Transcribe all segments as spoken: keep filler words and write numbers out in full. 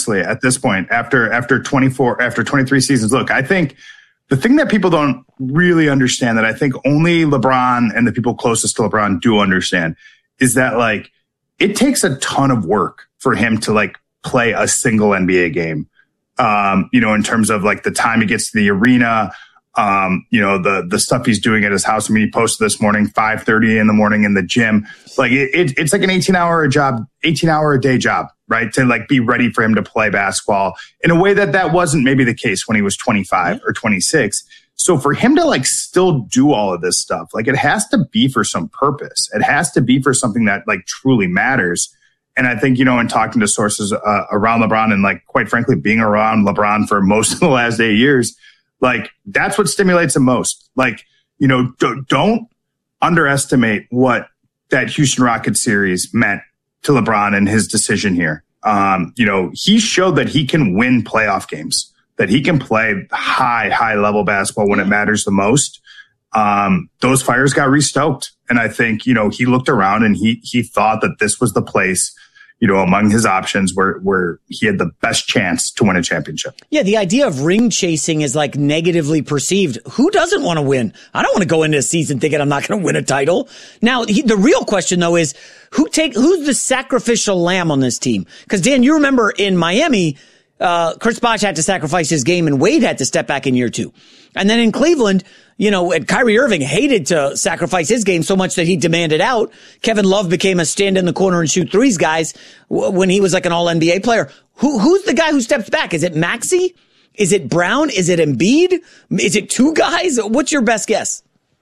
immensely at this point after after twenty-four, after twenty-three seasons. Look, I think the thing that people don't really understand, that I think only LeBron and the people closest to LeBron do understand, is that like it takes a ton of work for him to like play a single N B A game. Um, you know, in terms of like the time he gets to the arena, um, you know, the the stuff he's doing at his house. I mean, he posted this morning, five thirty in the morning in the gym. Like it, it, it's like an eighteen hour a job, eighteen hour a day job, right? To like be ready for him to play basketball in a way that that wasn't maybe the case when he was twenty-five or twenty-six. So for him to like still do all of this stuff, like it has to be for some purpose. It has to be for something that like truly matters. And I think, you know, in talking to sources uh, around LeBron and like, quite frankly, being around LeBron for most of the last eight years, like that's what stimulates him most. Like, you know, d- don't underestimate what that Houston Rockets series meant to LeBron and his decision here. Um, you know, he showed that he can win playoff games, that he can play high, high level basketball when it matters the most. Um, those fires got restoked. And I think, you know, he looked around and he, he thought that this was the place, you know, among his options where, where he had the best chance to win a championship. Yeah. The idea of ring chasing is like negatively perceived. Who doesn't want to win? I don't want to go into a season thinking I'm not going to win a title. Now, he, the real question though is who take, who's the sacrificial lamb on this team? Cause Dan, you remember in Miami, uh, Chris Bosh had to sacrifice his game and Wade had to step back in year two. And then in Cleveland, you know, and Kyrie Irving hated to sacrifice his game so much that he demanded out. Kevin Love became a stand in the corner and shoot threes guys w- when he was like an all N B A player. Who, who's the guy who steps back? Is it Maxey? Is it Brown? Is it Embiid? Is it two guys? What's your best guess?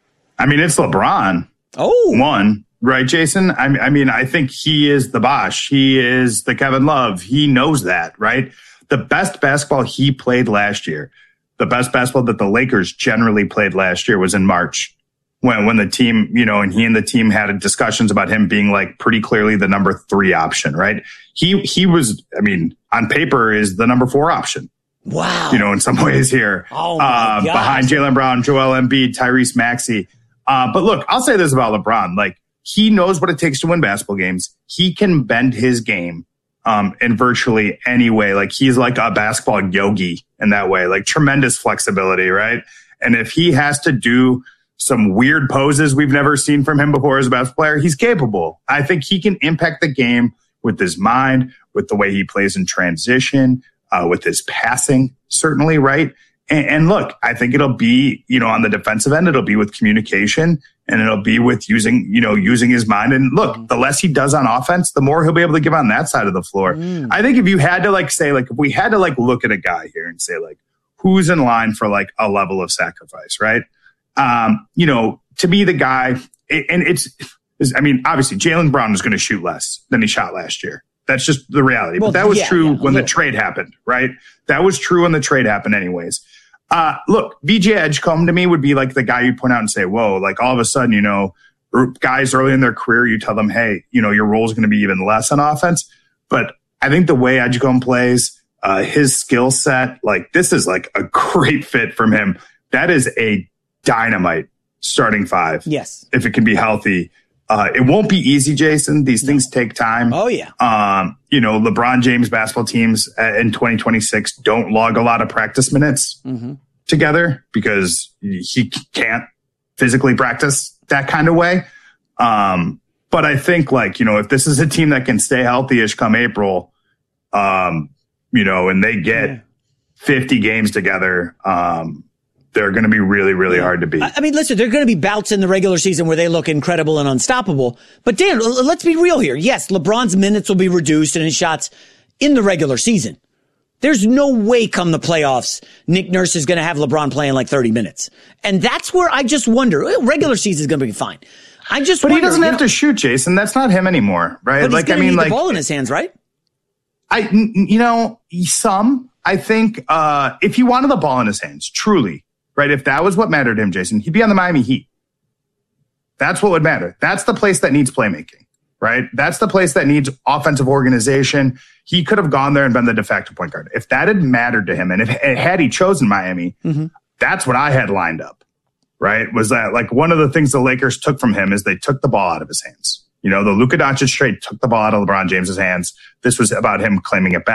I mean, it's LeBron. Oh, one, right, Jason? I, I mean, I think he is the Bosh. He is the Kevin Love. He knows that, right? The best basketball he played last year, the best basketball that the Lakers generally played last year was in March when, when the team, you know, and he and the team had discussions about him being like pretty clearly the number three option, right? He, he was, I mean, on paper is the number four option. Wow. You know, in some ways here, oh my uh, behind Jaylen Brown, Joel Embiid, Tyrese Maxey. Uh, but look, I'll say this about LeBron. Like he knows what it takes to win basketball games. He can bend his game. Um, in virtually any way. Like he's like a basketball yogi in that way, like tremendous flexibility, right? And if he has to do some weird poses we've never seen from him before as a basketball player, he's capable. I think he can impact the game with his mind, with the way he plays in transition, uh, with his passing, certainly, right? And, and look, I think it'll be, you know, on the defensive end, it'll be with communication and it'll be with using, you know, using his mind. And look, the less he does on offense, the more he'll be able to give on that side of the floor. Mm. I think if you had to like say, like, if we had to like look at a guy here and say like, who's in line for like a level of sacrifice, right? Um, you know, to be the guy, and it's, I mean, obviously Jaylen Brown is going to shoot less than he shot last year. That's just the reality. Well, but that was yeah, true yeah, when the trade happened, right? That was true when the trade happened anyways. Uh, look, V J Edgecombe to me would be like the guy you point out and say, whoa, like all of a sudden, you know, guys early in their career, you tell them, hey, you know, your role is going to be even less on offense. But I think the way Edgecombe plays, uh, his skill set, like this is like a great fit from him. That is a dynamite starting five. Yes. If it can be healthy. Uh, it won't be easy, Jason. These things no. take time. Oh, yeah. Um, you know, LeBron James basketball teams in twenty twenty-six don't log a lot of practice minutes mm-hmm. together because he can't physically practice that kind of way. Um, but I think, like, you know, if this is a team that can stay healthy-ish come April, um, you know, and they get yeah. fifty games together, um, they're going to be really, really hard to beat. I mean, listen, there are going to be bouts in the regular season where they look incredible and unstoppable. But Dan, let's be real here. Yes, LeBron's minutes will be reduced and his shots in the regular season. There's no way come the playoffs, Nick Nurse is going to have LeBron playing like thirty minutes. And that's where I just wonder, regular season is going to be fine. I just But wonder, he doesn't have know, to shoot, Jason. That's not him anymore, right? But like, he's I mean, need like the ball in his hands, right? I, you know, some, I think, uh, if he wanted the ball in his hands, truly, right? If that was what mattered to him, Jason, he'd be on the Miami Heat. That's what would matter. That's the place that needs playmaking, right? That's the place that needs offensive organization. He could have gone there and been the de facto point guard. If that had mattered to him, and if had he chosen Miami, mm-hmm. that's what I had lined up, right? Was that like one of the things the Lakers took from him is they took the ball out of his hands. You know, the Luka Doncic trade took the ball out of LeBron James's hands. This was about him claiming it back.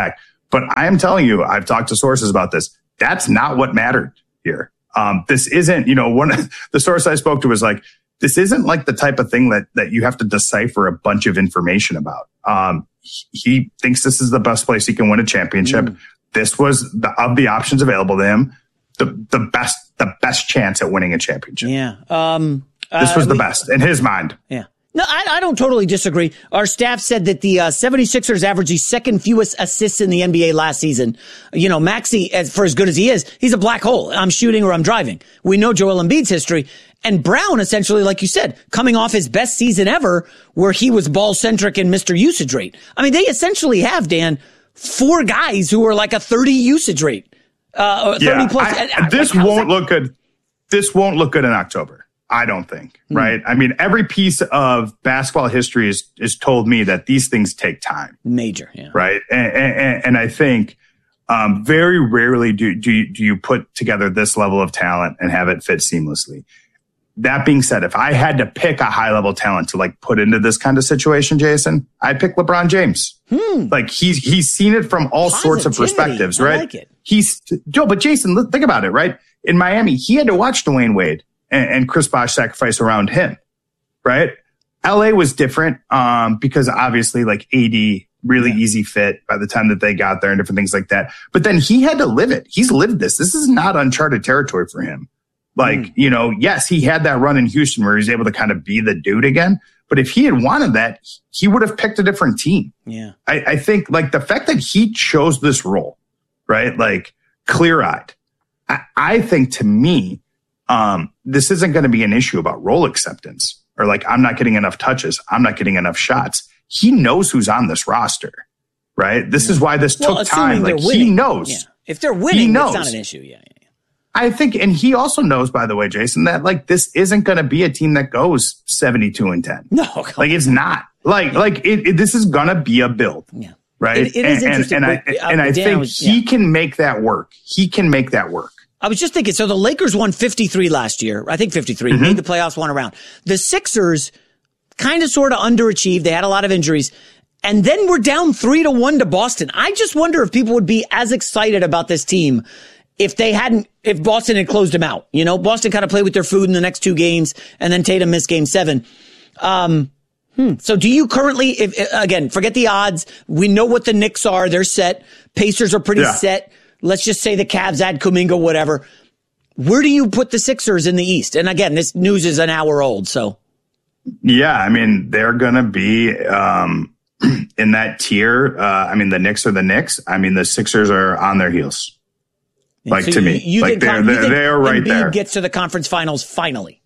But I am telling you, I've talked to sources about this. That's not what mattered here. Um, this isn't, you know, one the source I spoke to was like, this isn't like the type of thing that that you have to decipher a bunch of information about. Um, he, he thinks this is the best place he can win a championship. Mm. This was the, of the options available to him, the the best the best chance at winning a championship. Yeah. Um, this was uh, the we, best in his mind. Yeah. No, I, I don't totally disagree. Our staff said that the uh, seventy-sixers averaged the second fewest assists in the N B A last season. You know, Maxey, as, for as good as he is, he's a black hole. I'm shooting or I'm driving. We know Joel Embiid's history. And Brown, essentially, like you said, coming off his best season ever, where he was ball-centric and Mister Usage Rate. I mean, they essentially have, Dan, four guys who are like a thirty usage rate. Uh, thirty yeah, plus. I, I, this like, won't that? look good. This won't look good in October. I don't think, hmm. right? I mean, every piece of basketball history is, is told me that these things take time. Major, yeah. Right. And, and, and I think um, very rarely do, do, you, do you put together this level of talent and have it fit seamlessly. That being said, if I had to pick a high level talent to like put into this kind of situation, Jason, I'd pick LeBron James. Hmm. Like he's, he's seen it from all Positivity. sorts of perspectives, right? I like it. He's Joe, but Jason, think about it, right? In Miami, he had to watch Dwayne Wade and, and Chris Bosh sacrifice around him, right? L A was different, um, because obviously like A D really yeah. easy fit by the time that they got there and different things like that. But then he had to live it. He's lived this. This is not uncharted territory for him. Like, mm. you know, yes, he had that run in Houston where he was able to kind of be the dude again. But if he had wanted that, he would have picked a different team. Yeah. I, I think like the fact that he chose this role, right? Like clear eyed. I, I think to me, um, this isn't going to be an issue about role acceptance or like, I'm not getting enough touches. I'm not getting enough shots. He knows who's on this roster, right? This yeah. is why this well, took time. Like he knows. Yeah. If they're winning, it's not an issue. Yeah. I think, and he also knows, by the way, Jason, that like this isn't going to be a team that goes seventy-two and ten. No, like it's not. Like, like it, it, this is going to be a build. Yeah. Right. It, it is and, interesting. And, but, I, and I think was, yeah. he can make that work. He can make that work. I was just thinking, so the Lakers won fifty-three last year. I think fifty-three, mm-hmm. made the playoffs one around. The Sixers kind of sort of underachieved. They had a lot of injuries. And then we're down three to one to Boston. I just wonder if people would be as excited about this team if they hadn't, if Boston had closed them out. You know, Boston kind of played with their food in the next two games, and then Tatum missed game seven. Um, hmm. So do you currently, if, again, forget the odds. We know what the Knicks are. They're set. Pacers are pretty yeah. set. Let's just say the Cavs add Kuminga, whatever. Where do you put the Sixers in the East? And again, this news is an hour old, so. Yeah, I mean, they're going to be um, in that tier. Uh, I mean, the Knicks are the Knicks. I mean, the Sixers are on their heels. Like so to you, me, you like think, they're, you they're, think they're right Embiid there. Gets to the conference finals finally.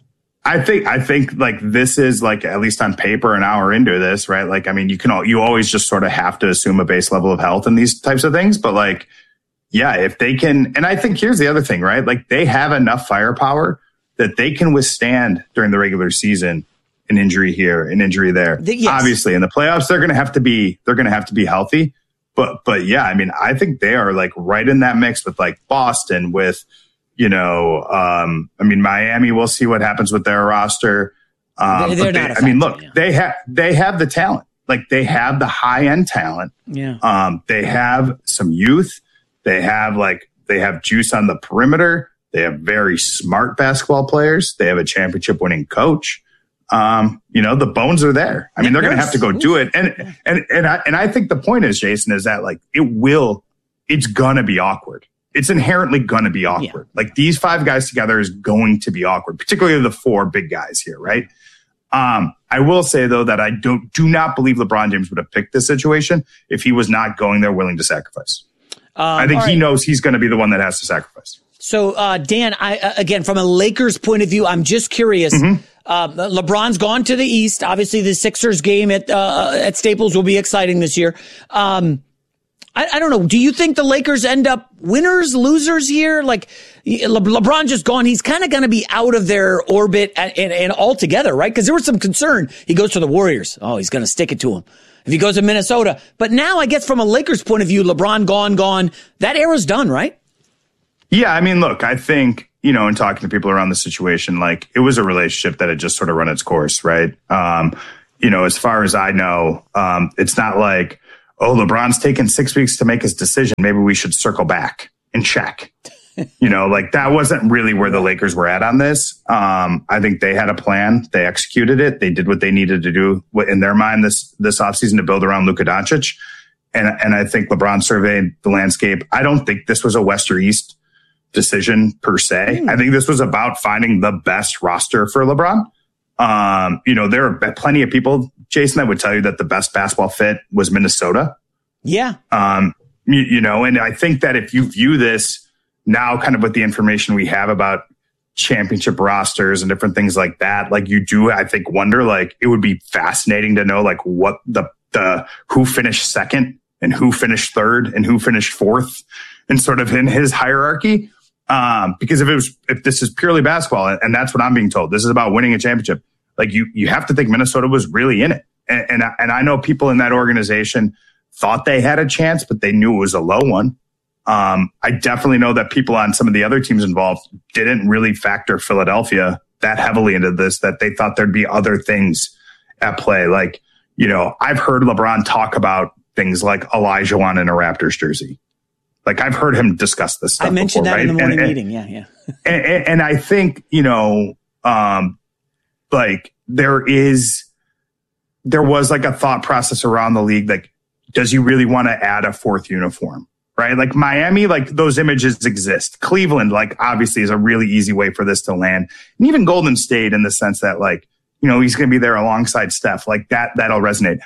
I think, I think like this is like, at least on paper, an hour into this, right? Like, I mean, you can, all, you always just sort of have to assume a base level of health in these types of things. But like, yeah, if they can, and I think here's the other thing, right? Like they have enough firepower that they can withstand during the regular season an injury here, an injury there. The, yes. Obviously in the playoffs, they're going to have to be, they're going to have to be healthy. But, but yeah, I mean, I think they are like right in that mix with like Boston, with, you know, um, I mean, Miami, we'll see what happens with their roster. Um, they're, they're they, not I mean, look, yeah. they have, they have the talent, like they have the high end talent. Yeah. Um, they have some youth. They have like, they have juice on the perimeter. They have very smart basketball players. They have a championship winning coach. Um, you know, the bones are there. I mean, they're going to have to go do it. And, and, and I, and I think the point is, Jason, is that like, it will, it's going to be awkward. It's inherently going to be awkward. Yeah. Like these five guys together is going to be awkward, particularly the four big guys here. Right. Um, I will say though, that I don't, do not believe LeBron James would have picked this situation if he was not going there willing to sacrifice. Um, I think right. he knows he's going to be the one that has to sacrifice. So, uh, Dan, I, uh, again, from a Lakers point of view, I'm just curious. Mm-hmm. Uh, LeBron's gone to the East. Obviously, the Sixers game at uh, at Staples will be exciting this year. Um, I, I don't know. Do you think the Lakers end up winners, losers here? Like Le- LeBron just gone. He's kind of going to be out of their orbit and, and, and altogether, right? Because there was some concern. He goes to the Warriors. Oh, he's going to stick it to him. If he goes to Minnesota. But now, I guess from a Lakers point of view, LeBron gone, gone. That era's done, right? Yeah, I mean, look, I think, you know, in talking to people around the situation, like it was a relationship that had just sort of run its course, right? Um, you know, as far as I know, um, it's not like, oh, LeBron's taken six weeks to make his decision. Maybe we should circle back and check. You know, like that wasn't really where the Lakers were at on this. Um, I think they had a plan. They executed it. They did what they needed to do in their mind this, this offseason to build around Luka Doncic. And, and I think LeBron surveyed the landscape. I don't think this was a West or East decision per se. Mm. I think this was about finding the best roster for LeBron. Um, you know, there are plenty of people, Jason, that would tell you that the best basketball fit was Minnesota. Yeah. Um, you, you know, and I think that if you view this now kind of with the information we have about championship rosters and different things like that, like you do, I think, wonder, like, it would be fascinating to know, like, what the, the, who finished second and who finished third and who finished fourth and sort of in his hierarchy. Um, because if it was, if this is purely basketball, and that's what I'm being told, this is about winning a championship, like you, you have to think Minnesota was really in it. And, and, and I know people in that organization thought they had a chance, but they knew it was a low one. Um, I definitely know that people on some of the other teams involved didn't really factor Philadelphia that heavily into this, that they thought there'd be other things at play. Like, you know, I've heard LeBron talk about things like Olajuwon in a Raptors jersey. Like, I've heard him discuss this stuff I mentioned before, that right? in the morning and, meeting. Yeah, yeah. and, and, and I think, you know, um, like there is, there was like a thought process around the league. Like, does he really want to add a fourth uniform? Right? Like Miami, like those images exist. Cleveland, like obviously is a really easy way for this to land. And even Golden State in the sense that, like, you know, he's going to be there alongside Steph, like that, that'll resonate.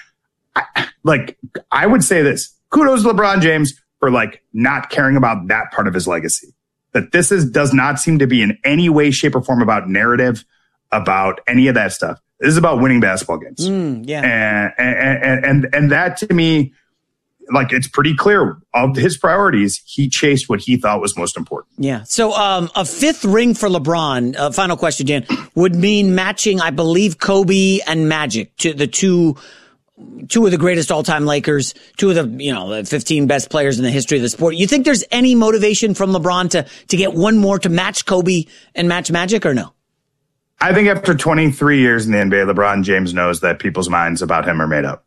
I, like, I would say this, kudos to LeBron James for like not caring about that part of his legacy. That this is, does not seem to be in any way, shape or form about narrative, about any of that stuff. This is about winning basketball games. Mm, yeah. And, and, and, and, and that to me, like, it's pretty clear of his priorities. He chased what he thought was most important. Yeah. So, um, a fifth ring for LeBron, uh, final question, Dan, would mean matching, I believe, Kobe and Magic, to the two, two of the greatest all-time Lakers, two of the, you know, the fifteen best players in the history of the sport. You think there's any motivation from LeBron to, to get one more to match Kobe and match Magic, or no? I think after twenty-three years in the N B A, LeBron James knows that people's minds about him are made up.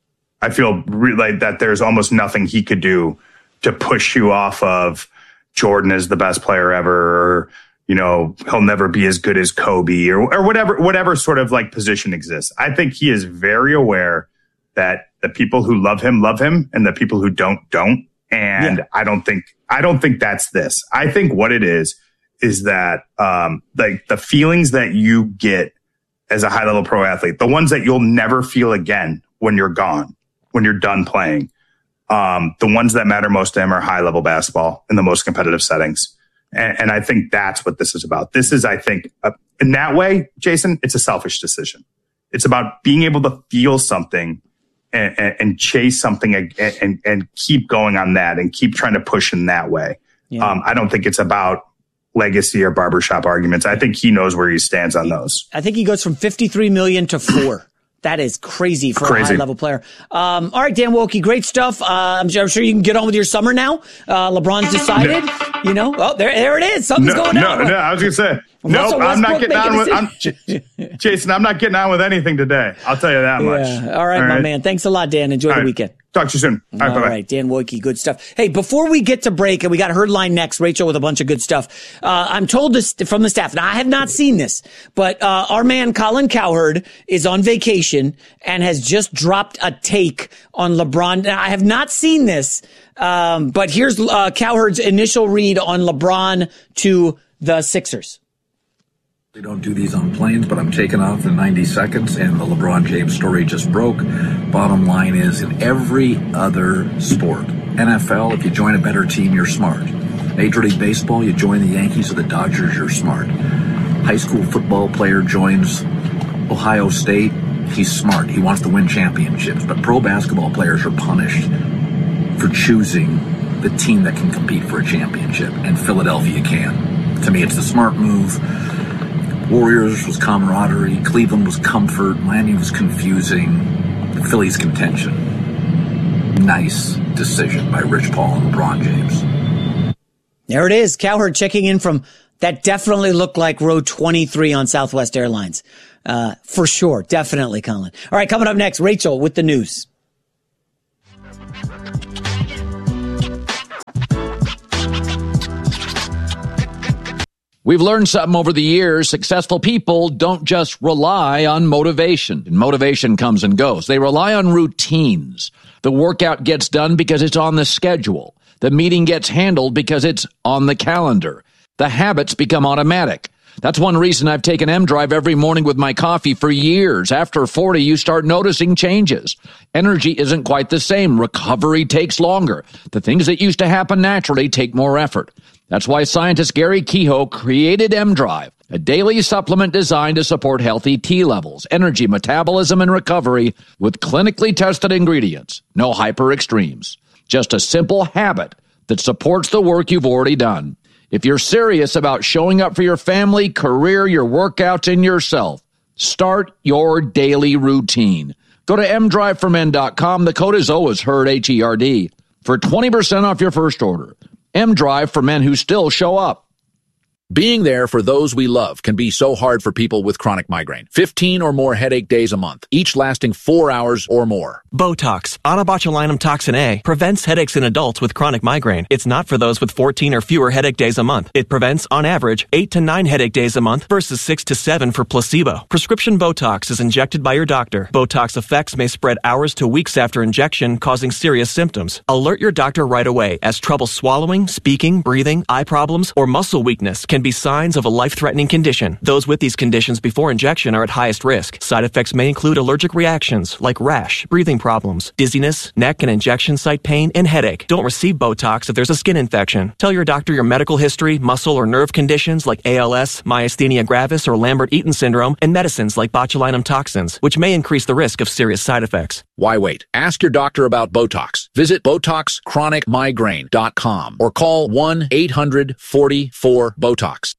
I feel re- like that there's almost nothing he could do to push you off of Jordan is the best player ever, or, you know, he'll never be as good as Kobe, or, or whatever, whatever sort of like position exists. I think he is very aware that the people who love him, love him, and the people who don't, don't. And yeah. I don't think, I don't think that's this. I think what it is, is that, um, like the feelings that you get as a high level pro athlete, the ones that you'll never feel again when you're gone, when you're done playing, um, the ones that matter most to him are high level basketball in the most competitive settings. And, and I think that's what this is about. This is, I think, uh, in that way, Jason, it's a selfish decision. It's about being able to feel something and, and, and chase something and, and, and keep going on that and keep trying to push in that way. Yeah. Um, I don't think it's about legacy or barbershop arguments. I think he knows where he stands on those. I think he goes from fifty-three million to four. That is crazy for crazy. a high level player. Um, all right, Dan Woelke, great stuff. Uh, I'm, I'm sure you can get on with your summer now. Uh, LeBron's decided, you know, oh, there, there it is. Something's no, going no, on. No, I was going to say, no, nope, I'm not getting on with, I'm, Jason, I'm not getting on with anything today. I'll tell you that much. Yeah. All right, All my right. man. Thanks a lot, Dan. Enjoy All the right. weekend. Talk to you soon. All, All right, right, Dan Woelke, good stuff. Hey, before we get to break, and we got Herdline next, Rachel with a bunch of good stuff. Uh, I'm told this from the staff. Now, I have not seen this, but uh, our man Colin Cowherd is on vacation and has just dropped a take on LeBron. Now, I have not seen this, um, but here's uh, Cowherd's initial read on LeBron to the Sixers. They don't do these on planes, but I'm taking off in ninety seconds, and the LeBron James story just broke. Bottom line is, in every other sport, N F L, if you join a better team, you're smart. Major League Baseball, you join the Yankees or the Dodgers, you're smart. High school football player joins Ohio State, he's smart. He wants to win championships. But pro basketball players are punished for choosing the team that can compete for a championship, and Philadelphia can. To me, it's the smart move. Warriors was camaraderie, Cleveland was comfort, Miami was confusing, Philly's contention. Nice decision by Rich Paul and LeBron James. There it is. Cowherd checking in from that definitely looked like row twenty-three on Southwest Airlines. Uh, for sure. Definitely, Colin. All right, coming up next, Rachel with the news. We've learned something over the years. Successful people don't just rely on motivation. Motivation comes and goes. They rely on routines. The workout gets done because it's on the schedule. The meeting gets handled because it's on the calendar. The habits become automatic. That's one reason I've taken M-Drive every morning with my coffee for years. After forty, you start noticing changes. Energy isn't quite the same. Recovery takes longer. The things that used to happen naturally take more effort. That's why scientist Gary Kehoe created M-Drive, a daily supplement designed to support healthy T levels, energy, metabolism, and recovery with clinically tested ingredients. No hyper extremes. Just a simple habit that supports the work you've already done. If you're serious about showing up for your family, career, your workouts, and yourself, start your daily routine. Go to m drive for men dot com. The code is always HERD, H E R D, for twenty percent off your first order. M-Drive for men who still show up. Being there for those we love can be so hard for people with chronic migraine. fifteen or more headache days a month, each lasting four hours or more. Botox, onabotulinum toxin A, prevents headaches in adults with chronic migraine. It's not for those with fourteen or fewer headache days a month. It prevents, on average, eight to nine headache days a month versus six to seven for placebo. Prescription Botox is injected by your doctor. Botox effects may spread hours to weeks after injection, causing serious symptoms. Alert your doctor right away, as trouble swallowing, speaking, breathing, eye problems, or muscle weakness can be signs of a life-threatening condition. Those with these conditions before injection are at highest risk. Side effects may include allergic reactions like rash, breathing problems, dizziness, neck and injection site pain, and headache. Don't receive Botox if there's a skin infection. Tell your doctor your medical history, muscle or nerve conditions like A L S, myasthenia gravis, or Lambert-Eaton syndrome, and medicines like botulinum toxins, which may increase the risk of serious side effects. Why wait? Ask your doctor about Botox. Visit Botox Chronic Migraine dot com or call one eight hundred forty-four BOTOX.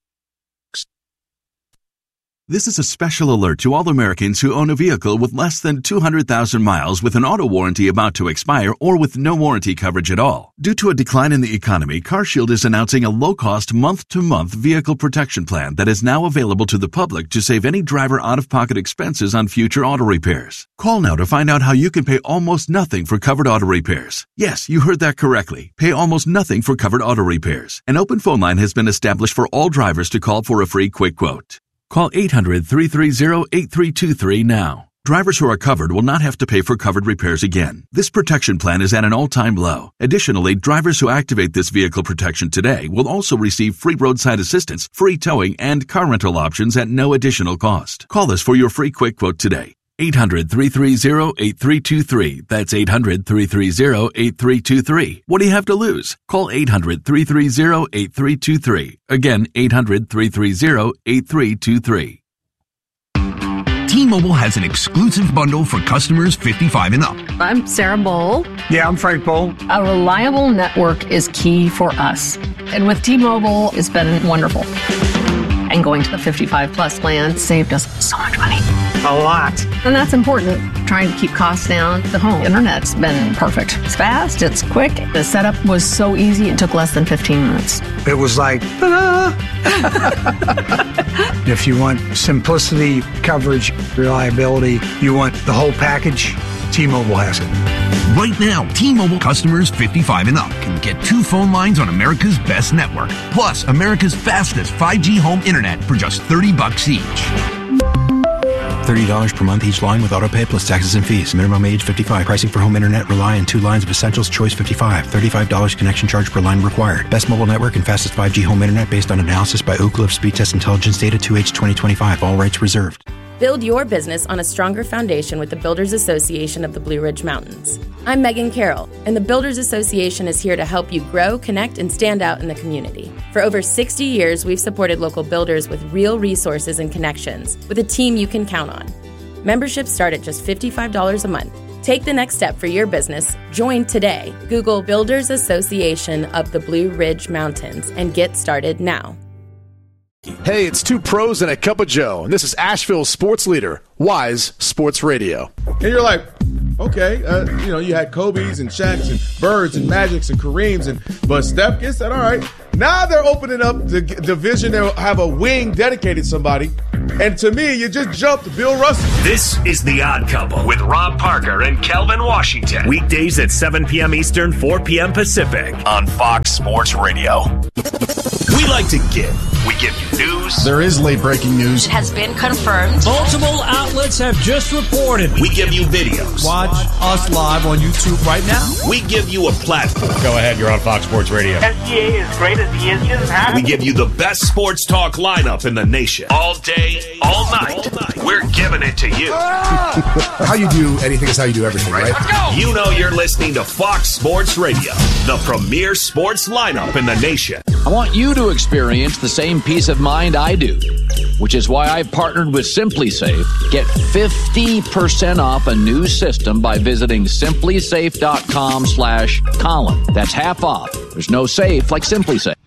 This is a special alert to all Americans who own a vehicle with less than two hundred thousand miles with an auto warranty about to expire or with no warranty coverage at all. Due to a decline in the economy, CarShield is announcing a low-cost month-to-month vehicle protection plan that is now available to the public to save any driver out-of-pocket expenses on future auto repairs. Call now to find out how you can pay almost nothing for covered auto repairs. Yes, you heard that correctly. Pay almost nothing for covered auto repairs. An open phone line has been established for all drivers to call for a free quick quote. Call eight hundred, three three zero, eight three two three now. Drivers who are covered will not have to pay for covered repairs again. This protection plan is at an all-time low. Additionally, drivers who activate this vehicle protection today will also receive free roadside assistance, free towing, and car rental options at no additional cost. Call us for your free quick quote today. eight hundred, three three zero, eight three two three. That's eight hundred, three three zero, eight three two three. What do you have to lose? Call eight hundred, three three zero, eight three two three. Again, eight hundred, three three zero, eight three two three. T-Mobile has an exclusive bundle for customers fifty-five and up. I'm Sarah Bowl. Yeah, I'm Frank Bowl. A reliable network is key for us. And with T-Mobile, it's been wonderful. And going to the fifty-five plus plan saved us so much money. A lot. And that's important. Trying to keep costs down. The home internet's been perfect. It's fast, it's quick. The setup was so easy, it took less than fifteen minutes. It was like, ta-da! If you want simplicity, coverage, reliability, you want the whole package, T-Mobile has it. Right now, T-Mobile customers fifty-five and up can get two phone lines on America's best network, plus America's fastest five G home internet for just thirty bucks each. thirty dollars per month each line with autopay plus taxes and fees. Minimum age fifty-five. Pricing for home internet rely on two lines of Essentials Choice fifty-five. thirty-five dollars connection charge per line required. Best mobile network and fastest five G home internet based on analysis by Oak Cliff Speed Test Intelligence Data two H twenty twenty-five. All rights reserved. Build your business on a stronger foundation with the Builders Association of the Blue Ridge Mountains. I'm Megan Carroll, and the Builders Association is here to help you grow, connect, and stand out in the community. For over sixty years, we've supported local builders with real resources and connections, with a team you can count on. Memberships start at just fifty-five dollars a month. Take the next step for your business. Join today. Google Builders Association of the Blue Ridge Mountains and get started now. Hey, it's two pros and a cup of Joe, and this is Asheville's sports leader, Wise Sports Radio. And you're like, okay, uh, you know, you had Kobe's and Shaq's and Birds and Magics and Kareem's, and but Steph gets that, all right. Now they're opening up the division. They'll have a wing dedicated to somebody. And to me, you just jumped Bill Russell. This is The Odd Couple with Rob Parker and Kelvin Washington. Weekdays at seven p.m. Eastern, four p.m. Pacific on Fox Sports Radio. We like to give. We give you news. There is late breaking news. It has been confirmed. Multiple outlets have just reported. We give you videos. Watch us live on YouTube right now. We give you a platform. Go ahead, you're on Fox Sports Radio. S G A is great as he is. He doesn't have We give you the best sports talk lineup in the nation. All day, all night. All night. We're giving it to you. How you do anything is how you do everything, right? right? You know you're listening to Fox Sports Radio, the premier sports lineup in the nation. I want you to experience the same peace of mind I do, which is why I've partnered with SimpliSafe. Get fifty percent off a new system by visiting simplysafe.com slash Colin. That's half off. There's no safe like SimpliSafe.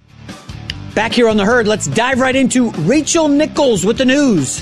Back here on The Herd, let's dive right into Rachel Nichols with the news.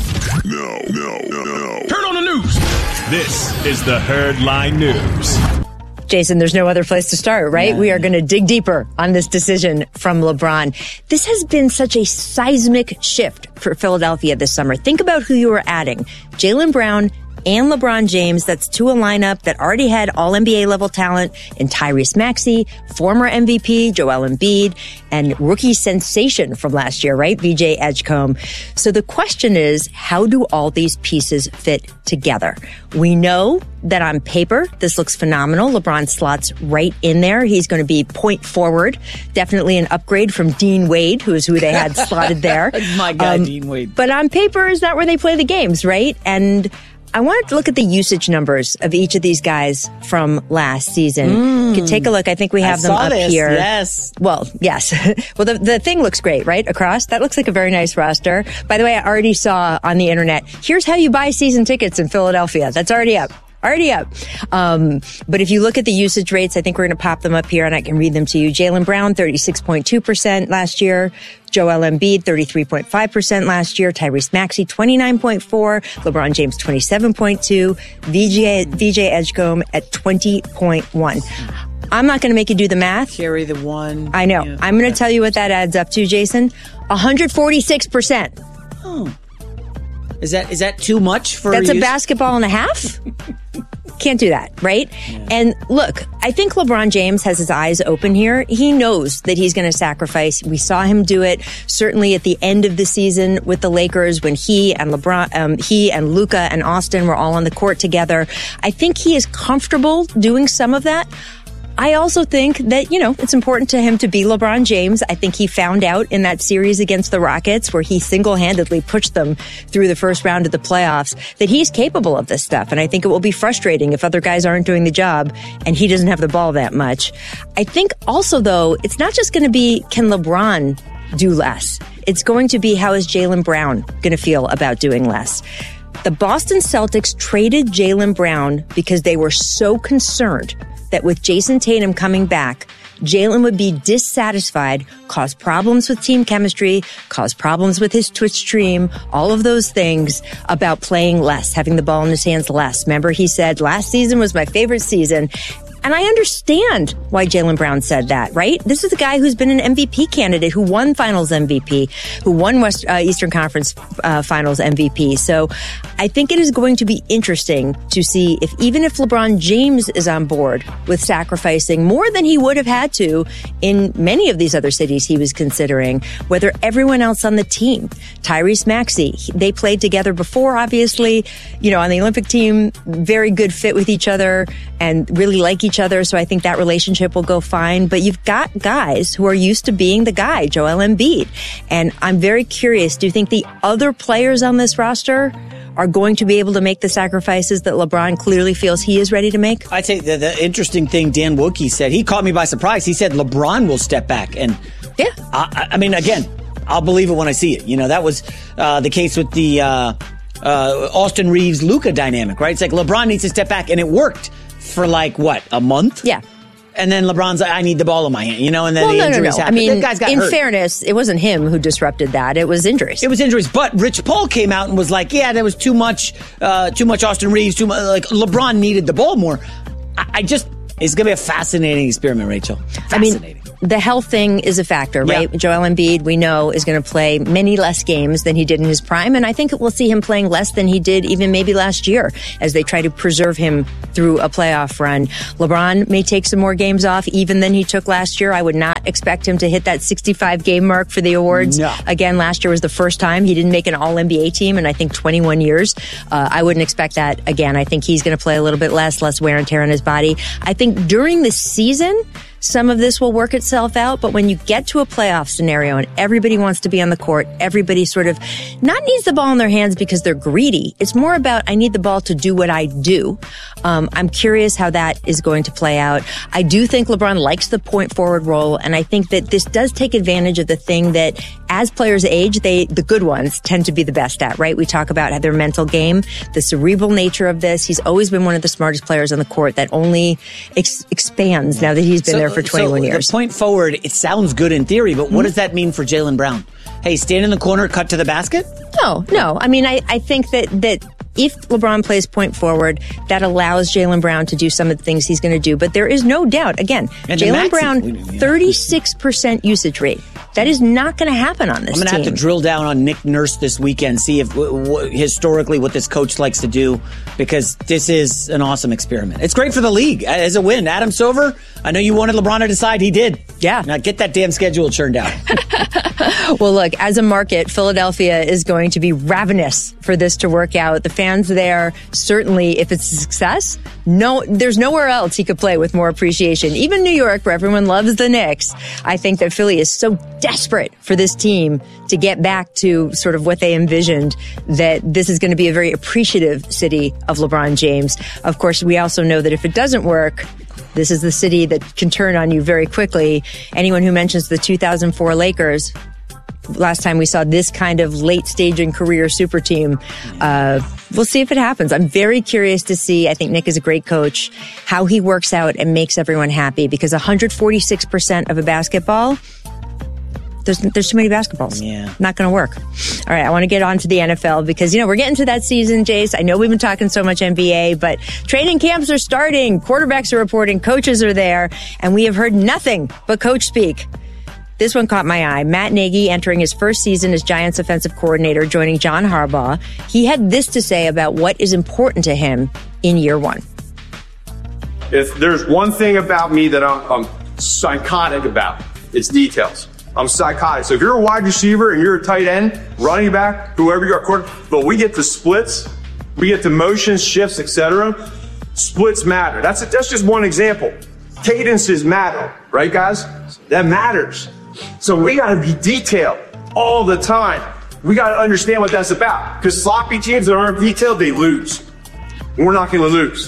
No, no, no, no. Turn on the news. This is the Herdline News. Jason, there's no other place to start, right? Yeah. We are going to dig deeper on this decision from LeBron. This has been such a seismic shift for Philadelphia this summer. Think about who you were adding. Jaylen Brown and LeBron James. That's to a lineup that already had all N B A level talent in Tyrese Maxey, former M V P Joel Embiid, and rookie sensation from last year, right? V J Edgecombe. So the question is, how do all these pieces fit together? We know that on paper, this looks phenomenal. LeBron slots right in there. He's going to be point forward. Definitely an upgrade from Dean Wade, who is who they had slotted there. My guy, um, Dean Wade. But on paper, is that where they play the games, right? And I wanted to look at the usage numbers of each of these guys from last season. Mm. You can take a look. I think we have I them saw up this. here. Yes. Well, yes. Well, the, the thing looks great, right? Across. That looks like a very nice roster. By the way, I already saw on the internet, here's how you buy season tickets in Philadelphia. That's already up. Already up. Um, but if you look at the usage rates, I think we're going to pop them up here and I can read them to you. Jaylen Brown, thirty-six point two percent last year. Joel Embiid, thirty-three point five percent last year. Tyrese Maxey, twenty-nine point four. LeBron James, twenty-seven point two. V J, V J Edgecombe at twenty point one. I'm not going to make you do the math. Carry the one. I know. Yeah. I'm going to tell you what that adds up to, Jason. one hundred forty-six percent. Oh. Is that is that too much for That's a a basketball and a half? Can't do that, right? Yeah. And look, I think LeBron James has his eyes open here. He knows that he's going to sacrifice. We saw him do it certainly at the end of the season with the Lakers when he and LeBron, um, he and Luka and Austin were all on the court together. I think he is comfortable doing some of that. I also think that, you know, it's important to him to be LeBron James. I think he found out in that series against the Rockets where he single-handedly pushed them through the first round of the playoffs that he's capable of this stuff. And I think it will be frustrating if other guys aren't doing the job and he doesn't have the ball that much. I think also, though, it's not just going to be, can LeBron do less? It's going to be, how is Jaylen Brown going to feel about doing less? The Boston Celtics traded Jaylen Brown because they were so concerned that with Jason Tatum coming back, Jaylen would be dissatisfied, cause problems with team chemistry, cause problems with his Twitch stream, all of those things about playing less, having the ball in his hands less. Remember, he said, last season was my favorite season. And I understand why Jaylen Brown said that, right? This is a guy who's been an M V P candidate, who won Finals M V P, who won West uh, Eastern Conference uh, Finals M V P. So I think it is going to be interesting to see if, even if LeBron James is on board with sacrificing more than he would have had to in many of these other cities he was considering, whether everyone else on the team, Tyrese Maxey, they played together before, obviously, you know, on the Olympic team, very good fit with each other and really like each other. So I think that relationship will go fine. But you've got guys who are used to being the guy, Joel Embiid. And I'm very curious, do you think the other players on this roster are going to be able to make the sacrifices that LeBron clearly feels he is ready to make? I'd say the, the interesting thing Dan Wookey said, he caught me by surprise. He said LeBron will step back. And yeah, I, I mean, again, I'll believe it when I see it. You know, that was uh, the case with the uh, uh, Austin Reeves-Luka dynamic, right? It's like LeBron needs to step back, and it worked for like, what, a month? Yeah. And then LeBron's like, I need the ball in my hand, you know, and then well, the no, injuries no, no. happen. I mean, guys got in hurt. fairness, it wasn't him who disrupted that. It was injuries. It was injuries. But Rich Paul came out and was like, yeah, there was too much, uh, too much Austin Reeves, too much, like LeBron needed the ball more. I, I just, it's going to be a fascinating experiment, Rachel. Fascinating. I mean, the health thing is a factor, right? Yeah. Joel Embiid, we know, is going to play many less games than he did in his prime. And I think we'll see him playing less than he did even maybe last year as they try to preserve him through a playoff run. LeBron may take some more games off even than he took last year. I would not expect him to hit that sixty-five game mark for the awards. No. Again, last year was the first time he didn't make an all N B A team in I think twenty-one years. Uh, I wouldn't expect that again. I think he's going to play a little bit less, less wear and tear on his body. I think during the season, some of this will work itself out, but when you get to a playoff scenario and everybody wants to be on the court, everybody sort of not needs the ball in their hands because they're greedy. It's more about, I need the ball to do what I do. Um, I'm curious how that is going to play out. I do think LeBron likes the point forward role, and I think that this does take advantage of the thing that as players age, they, the good ones tend to be the best at, right? We talk about their mental game, the cerebral nature of this. He's always been one of the smartest players on the court that only ex- expands now that he's been So- there for twenty-one so years. The point forward, it sounds good in theory, but what mm-hmm. does that mean for Jaylen Brown? Hey, stand in the corner, cut to the basket? No, no. I mean, I, I think that, that if LeBron plays point forward, that allows Jaylen Brown to do some of the things he's going to do. But there is no doubt, again, Jaylen Brown, thirty-six percent usage rate. That is not going to happen on this I'm going to team. have to drill down on Nick Nurse this weekend, see if w- w- historically what this coach likes to do, because this is an awesome experiment. It's great for the league as a win. Adam Silver, I know you wanted LeBron to decide. He did. Yeah. Now get that damn schedule churned out. Well, look, as a market, Philadelphia is going to be ravenous for this to work out. The fans there, certainly, if it's a success, no, there's nowhere else he could play with more appreciation. Even New York, where everyone loves the Knicks, I think that Philly is so desperate for this team to get back to sort of what they envisioned, that this is going to be a very appreciative city of LeBron James. Of course, we also know that if it doesn't work, this is the city that can turn on you very quickly. Anyone who mentions the two thousand four Lakers, last time we saw this kind of late stage in career super team, uh, we'll see if it happens. I'm very curious to see. I think Nick is a great coach, how he works out and makes everyone happy, because one hundred forty-six percent of a basketball, There's there's too many basketballs. Yeah. Not going to work. All right, I want to get on to the N F L because, you know, we're getting to that season, Jace. I know we've been talking so much N B A, but training camps are starting. Quarterbacks are reporting. Coaches are there. And we have heard nothing but coach speak. This one caught my eye. Matt Nagy entering his first season as Giants offensive coordinator, joining John Harbaugh. He had this to say about what is important to him in year one. If there's one thing about me that I'm, I'm psychotic about, it's details. I'm psychotic. So if you're a wide receiver and you're a tight end, running back, whoever you are, quarter, but we get to splits, we get to motions, shifts, et cetera. Splits matter. That's a, that's just one example. Cadences matter, right, guys? That matters. So we got to be detailed all the time. We got to understand what that's about, because sloppy teams that aren't detailed, they lose. We're not going to lose.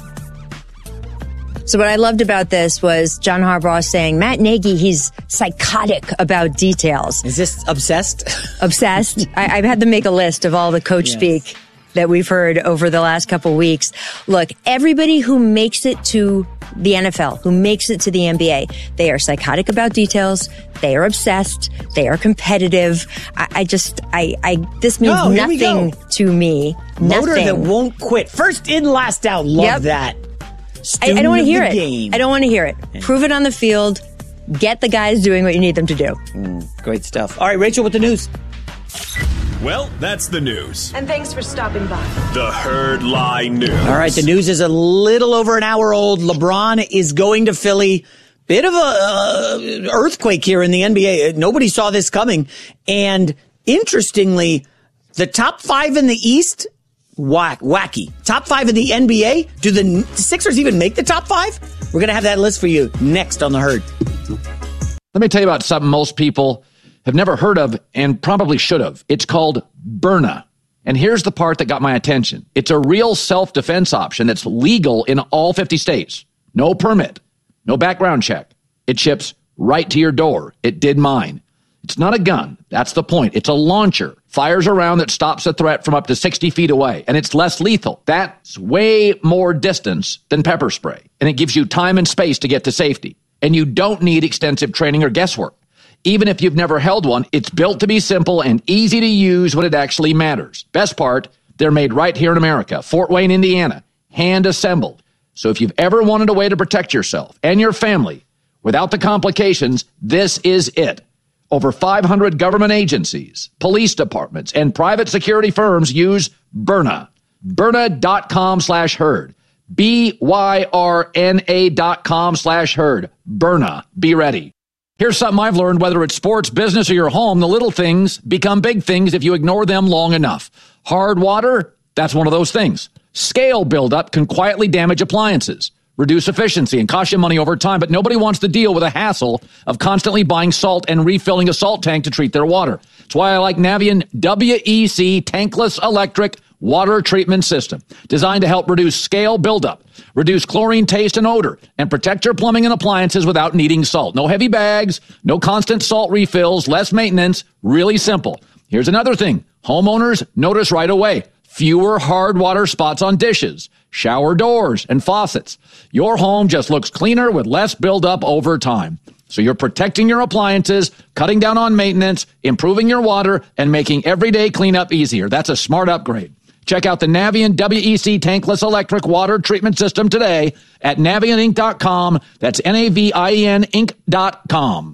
So what I loved about this was John Harbaugh saying, Matt Nagy, he's psychotic about details. Is this obsessed? Obsessed. I, I've had to make a list of all the coach yes. speak that we've heard over the last couple weeks. Look, everybody who makes it to the N F L, who makes it to the N B A, they are psychotic about details. They are obsessed. They are competitive. I, I just, I, I, this means no, nothing to me. Motor nothing. that won't quit. First in, last out. Love yep. that. I, I don't want to hear it. Game. I don't want to hear it. Yeah. Prove it on the field. Get the guys doing what you need them to do. Mm, great stuff. All right, Rachel, with the news. Well, that's the news. And thanks for stopping by. The Herd Lie News. All right, the news is a little over an hour old. LeBron is going to Philly. Bit of a uh, earthquake here in the N B A. Nobody saw this coming. And interestingly, the top five in the East, whack, wacky. Top five in the N B A. Do the Sixers even make the top five? We're going to have that list for you next on The Herd. Let me tell you about something most people have never heard of and probably should have. It's called Byrna. And here's the part that got my attention. It's a real self-defense option that's legal in all fifty states. No permit, no background check. It ships right to your door. It did mine. It's not a gun. That's the point. It's a launcher. Fires a round that stops a threat from up to sixty feet away, and it's less lethal. That's way more distance than pepper spray, and it gives you time and space to get to safety. And you don't need extensive training or guesswork. Even if you've never held one, it's built to be simple and easy to use when it actually matters. Best part, they're made right here in America, Fort Wayne, Indiana, hand assembled. So if you've ever wanted a way to protect yourself and your family, Without the complications, this is it. Over five hundred government agencies, police departments, and private security firms use Byrna. Byrna.com slash herd. B Y R N A dot com slash herd. Byrna. Be ready. Here's something I've learned, whether it's sports, business, or your home, the little things become big things if you ignore them long enough. Hard water, that's one of those things. Scale buildup can quietly damage appliances, reduce efficiency, and cost you money over time, but nobody wants to deal with the hassle of constantly buying salt and refilling a salt tank to treat their water. That's why I like Navien W E C tankless electric water treatment system, designed to help reduce scale buildup, reduce chlorine taste and odor, and protect your plumbing and appliances without needing salt. No heavy bags, no constant salt refills, less maintenance, really simple. Here's another thing. Homeowners notice right away. Fewer hard water spots on dishes, shower doors, and faucets. Your home just looks cleaner with less buildup over time. So you're protecting your appliances, cutting down on maintenance, improving your water, and making everyday cleanup easier. That's a smart upgrade. Check out the Navien W E C tankless electric water treatment system today at Navien Inc dot com. That's N A V I E N Inc dot com.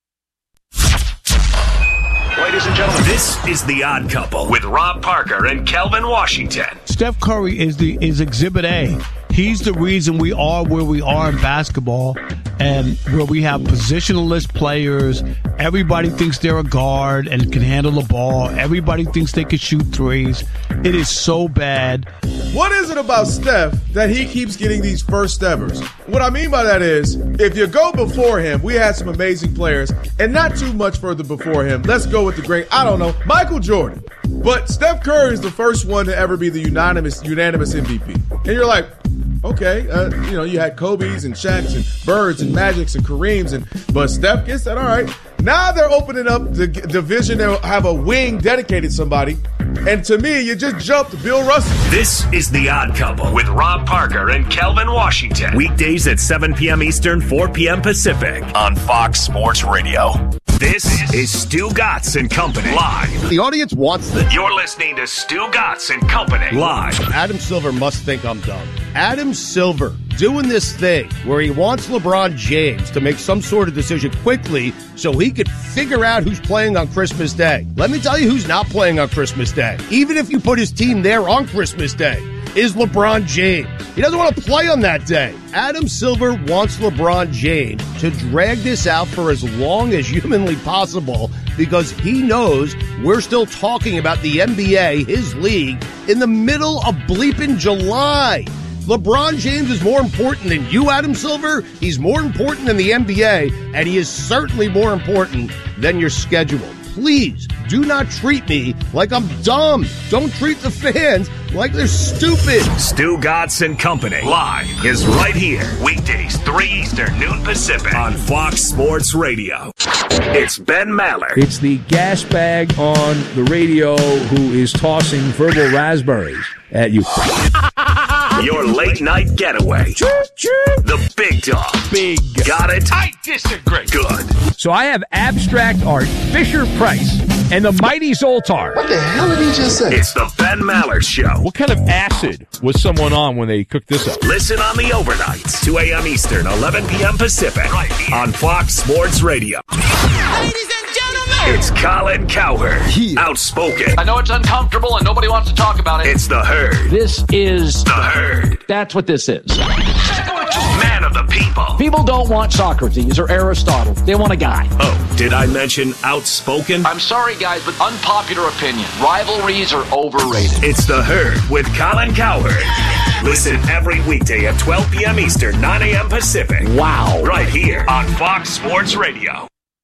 Ladies and gentlemen, this is The Odd Couple with Rob Parker and Kelvin Washington. Steph Curry is the is Exhibit A. He's the reason we are where we are in basketball, and where we have positionless players. Everybody thinks they're a guard and can handle the ball. Everybody thinks they can shoot threes. It is so bad. What is it about Steph that he keeps getting these first evers? What I mean by that is, if you go before him, we had some amazing players, and not too much further before him. Let's go with the great, I don't know, Michael Jordan. But Steph Curry is the first one to ever be the unanimous unanimous M V P. And you're like, okay, uh, you know, you had Kobe's and Shaq's and Birds and Magic's and Kareem's, and but Steph gets that. All right. Now they're opening up the division. They'll have a wing dedicated to somebody. And to me, you just jumped Bill Russell. This is The Odd Couple with Rob Parker and Kelvin Washington. Weekdays at seven p.m. Eastern, four p.m. Pacific on Fox Sports Radio. This is Stu Gatz and Company live. The audience wants this. You're listening to Stu Gatz and Company live. Adam Silver must think I'm dumb. Adam Silver doing this thing where he wants LeBron James to make some sort of decision quickly so he could figure out who's playing on Christmas Day. Let me tell you who's not playing on Christmas Day. Even if you put his team there on Christmas Day, is LeBron James. He doesn't want to play on that day. Adam Silver wants LeBron James to drag this out for as long as humanly possible because he knows we're still talking about the N B A, his league, in the middle of bleeping July. LeBron James is more important than you, Adam Silver. He's more important than the N B A, and he is certainly more important than your schedule. Please do not treat me like I'm dumb. Don't treat the fans like they're stupid. Stu Gatz and Company live is right here. Weekdays, three Eastern, noon Pacific on Fox Sports Radio. It's Ben Maller. It's the gas bag on the radio who is tossing verbal raspberries at you. Your late night getaway. The big dog. Big. Got it? I disagree. Good. So I have abstract art, Fisher Price, and the Mighty Zoltar. What the hell did he just say? It's the Ben Maller Show. What kind of acid was someone on when they cooked this up? Listen on the overnights, two a.m. Eastern, eleven p.m. Pacific, right here on Fox Sports Radio. Ladies and gentlemen, it's Colin Cowherd, yeah. Outspoken. I know it's uncomfortable and nobody wants to talk about it. It's The Herd. This is The Herd. That's what this is. Man of the people. People don't want Socrates or Aristotle. They want a guy. Oh, did I mention outspoken? I'm sorry, guys, but unpopular opinion. Rivalries are overrated. It's The Herd with Colin Cowherd. Listen every weekday at twelve p.m. Eastern, nine a.m. Pacific. Wow. Right here on Fox Sports Radio.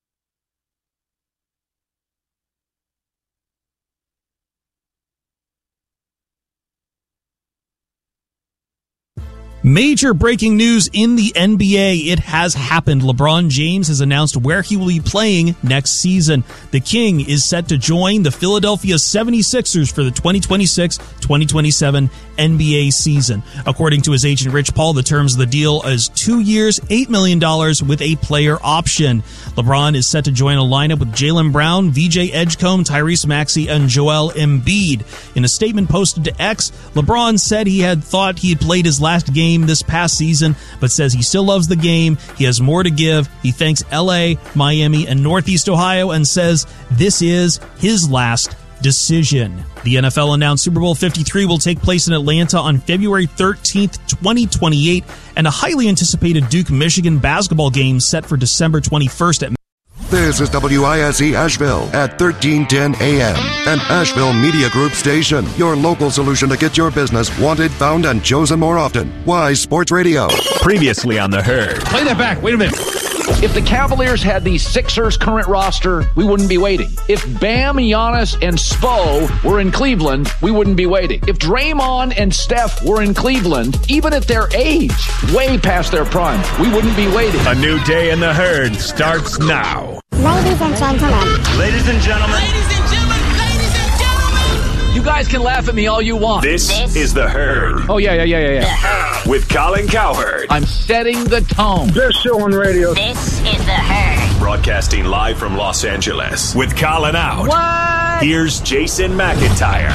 Major breaking news in the N B A. It has happened. LeBron James has announced where he will be playing next season. The King is set to join the Philadelphia seventy-sixers for the twenty twenty-six twenty twenty-seven N B A season. According to his agent Rich Paul, the terms of the deal is two years, eight million dollars with a player option. LeBron is set to join a lineup with Jaylen Brown, V J Edgecombe, Tyrese Maxey, and Joel Embiid. In a statement posted to X, LeBron said he had thought he had played his last game game this past season, but says he still loves the game. He has more to give. He thanks L A, Miami, and Northeast Ohio and says this is his last decision. The N F L announced Super Bowl fifty-three will take place in Atlanta on February thirteenth, twenty twenty-eight, and a highly anticipated Duke-Michigan basketball game set for December twenty-first at This is W I S E Asheville at thirteen ten A M, an Asheville Media Group station. Your local solution to get your business wanted, found, and chosen more often. Wise Sports Radio. Previously on The Herd. Play that back. Wait a minute. If the Cavaliers had the Sixers' current roster, we wouldn't be waiting. If Bam, Giannis, and Spo were in Cleveland, we wouldn't be waiting. If Draymond and Steph were in Cleveland, even at their age, way past their prime, we wouldn't be waiting. A new day in The Herd starts now. Ladies and gentlemen. Ladies and gentlemen. Ladies and gentlemen. Ladies and gentlemen. You guys can laugh at me all you want. This, this is The Herd. Oh, yeah, yeah, yeah, yeah, yeah. With Colin Cowherd. I'm setting the tone. Best show on radio. This is The Herd. Broadcasting live from Los Angeles. With Colin out. What? Here's Jason McIntyre.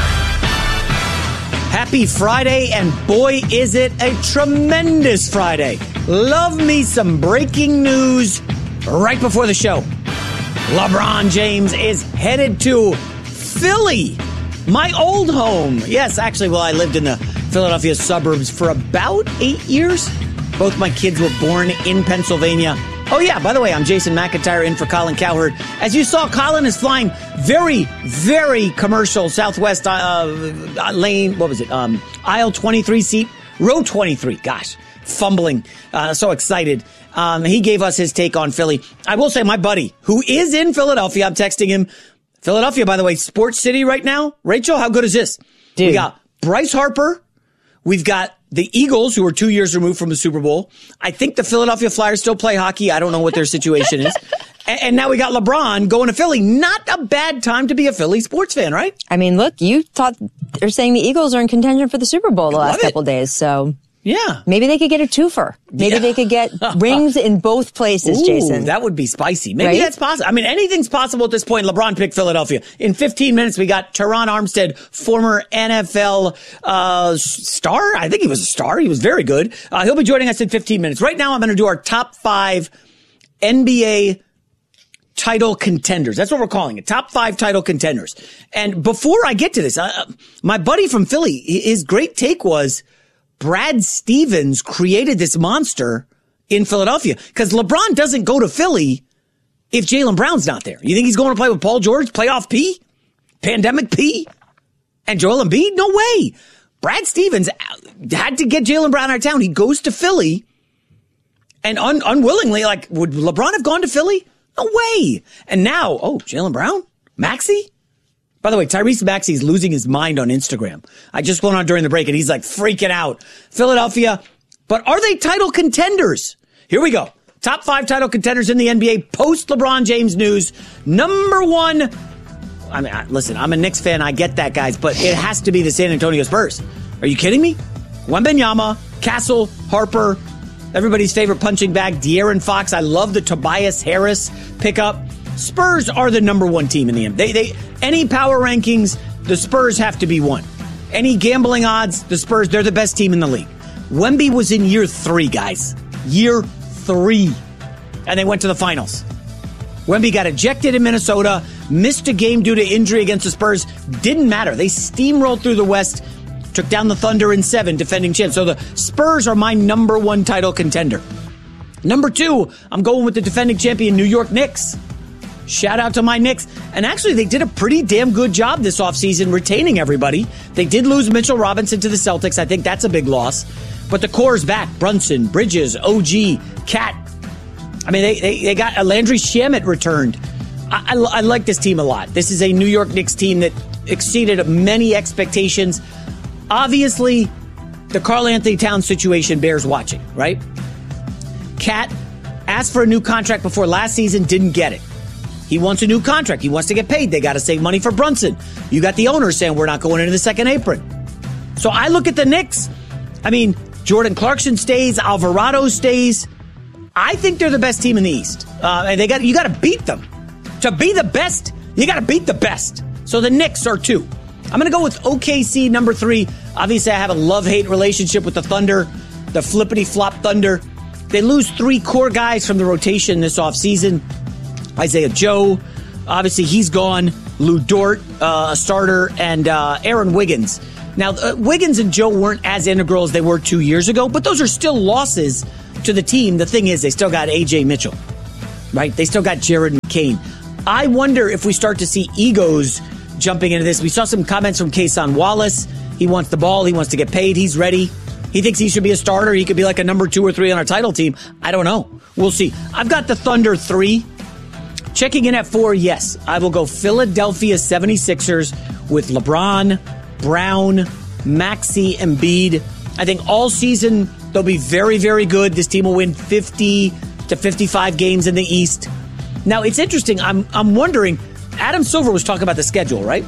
Happy Friday, and boy, is it a tremendous Friday. Love me some breaking news right before the show. LeBron James is headed to Philly, my old home. Yes, actually, well, I lived in the Philadelphia suburbs for about eight years. Both my kids were born in Pennsylvania. Oh, yeah, by the way, I'm Jason McIntyre in for Colin Cowherd. As you saw, Colin is flying very, very commercial Southwest uh, lane, what was it, um, aisle twenty-three seat, row twenty-three, gosh, fumbling, uh, so excited. Um, he gave us his take on Philly. I will say my buddy, who is in Philadelphia, I'm texting him, Philadelphia, by the way, sports city right now. Rachel, how good is this? Dude. We got Bryce Harper. We've got the Eagles, who are two years removed from the Super Bowl. I think the Philadelphia Flyers still play hockey. I don't know what their situation is. And, and now we got LeBron going to Philly. Not a bad time to be a Philly sports fan, right? I mean, look, you thought they're saying the Eagles are in contention for the Super Bowl the last Love it. couple days, so yeah, maybe they could get a twofer. Maybe Yeah. they could get rings in both places, Ooh, Jason. that would be spicy. Maybe Right? that's possible. I mean, anything's possible at this point. LeBron picked Philadelphia. In fifteen minutes, we got Teron Armstead, former N F L uh, star. I think he was a star. He was very good. Uh, he'll be joining us in fifteen minutes. Right now, I'm going to do our top five N B A title contenders. That's what we're calling it. Top five title contenders. And before I get to this, uh, my buddy from Philly, his great take was Brad Stevens created this monster in Philadelphia because LeBron doesn't go to Philly if Jaylen Brown's not there. You think he's going to play with Paul George, playoff P, pandemic P, and Joel Embiid? No way. Brad Stevens had to get Jaylen Brown out of town. He goes to Philly and un- unwillingly, like, would LeBron have gone to Philly? No way. And now, oh, Jaylen Brown? Maxey? By the way, Tyrese Maxey's losing his mind on Instagram. I just went on during the break and he's like freaking out. Philadelphia, but are they title contenders? Here we go. Top five title contenders in the N B A post LeBron James news. Number one. I mean, listen, I'm a Knicks fan. I get that, guys, but it has to be the San Antonio Spurs. Are you kidding me? Wembanyama, Castle, Harper, everybody's favorite punching bag, De'Aaron Fox. I love the Tobias Harris pickup. Spurs are the number one team in the N B A. They, they, any power rankings, the Spurs have to be one. Any gambling odds, the Spurs, they're the best team in the league. Wemby was in year three, guys. Year three. And they went to the finals. Wemby got ejected in Minnesota, missed a game due to injury against the Spurs. Didn't matter. They steamrolled through the West, took down the Thunder in seven, defending champs. So the Spurs are my number one title contender. Number two, I'm going with the defending champion New York Knicks. Shout out to my Knicks. And actually, they did a pretty damn good job this offseason retaining everybody. They did lose Mitchell Robinson to the Celtics. I think that's a big loss. But the core's back. Brunson, Bridges, O G, Cat. I mean, they, they, they got Landry Shamet returned. I, I, I like this team a lot. This is a New York Knicks team that exceeded many expectations. Obviously, the Karl Anthony Towns situation bears watching, right? Cat asked for a new contract before last season, didn't get it. He wants a new contract. He wants to get paid. They got to save money for Brunson. You got the owner saying we're not going into the second apron. So I look at the Knicks. I mean, Jordan Clarkson stays. Alvarado stays. I think they're the best team in the East. Uh, and they got you got to beat them. To be the best, you got to beat the best. So the Knicks are two. I'm going to go with O K C number three. Obviously, I have a love-hate relationship with the Thunder. the flippity-flop Thunder. They lose three core guys from the rotation this offseason. Isaiah Joe, obviously he's gone. Lou Dort, uh, a starter, and uh, Aaron Wiggins. Now, uh, Wiggins and Joe weren't as integral as they were two years ago, but those are still losses to the team. The thing is, they still got A J Mitchell, right? They still got Jared McCain. I wonder if we start to see egos jumping into this. We saw some comments from Kason Wallace. He wants the ball. He wants to get paid. He's ready. He thinks he should be a starter. He could be like a number two or three on our title team. I don't know. We'll see. I've got the Thunder three. Checking in at four, yes. I will go Philadelphia seventy-sixers with LeBron, Brown, Maxey, Embiid. I think all season they'll be very, very good. This team will win fifty to fifty-five games in the East. Now, it's interesting. I'm I'm wondering, Adam Silver was talking about the schedule, right?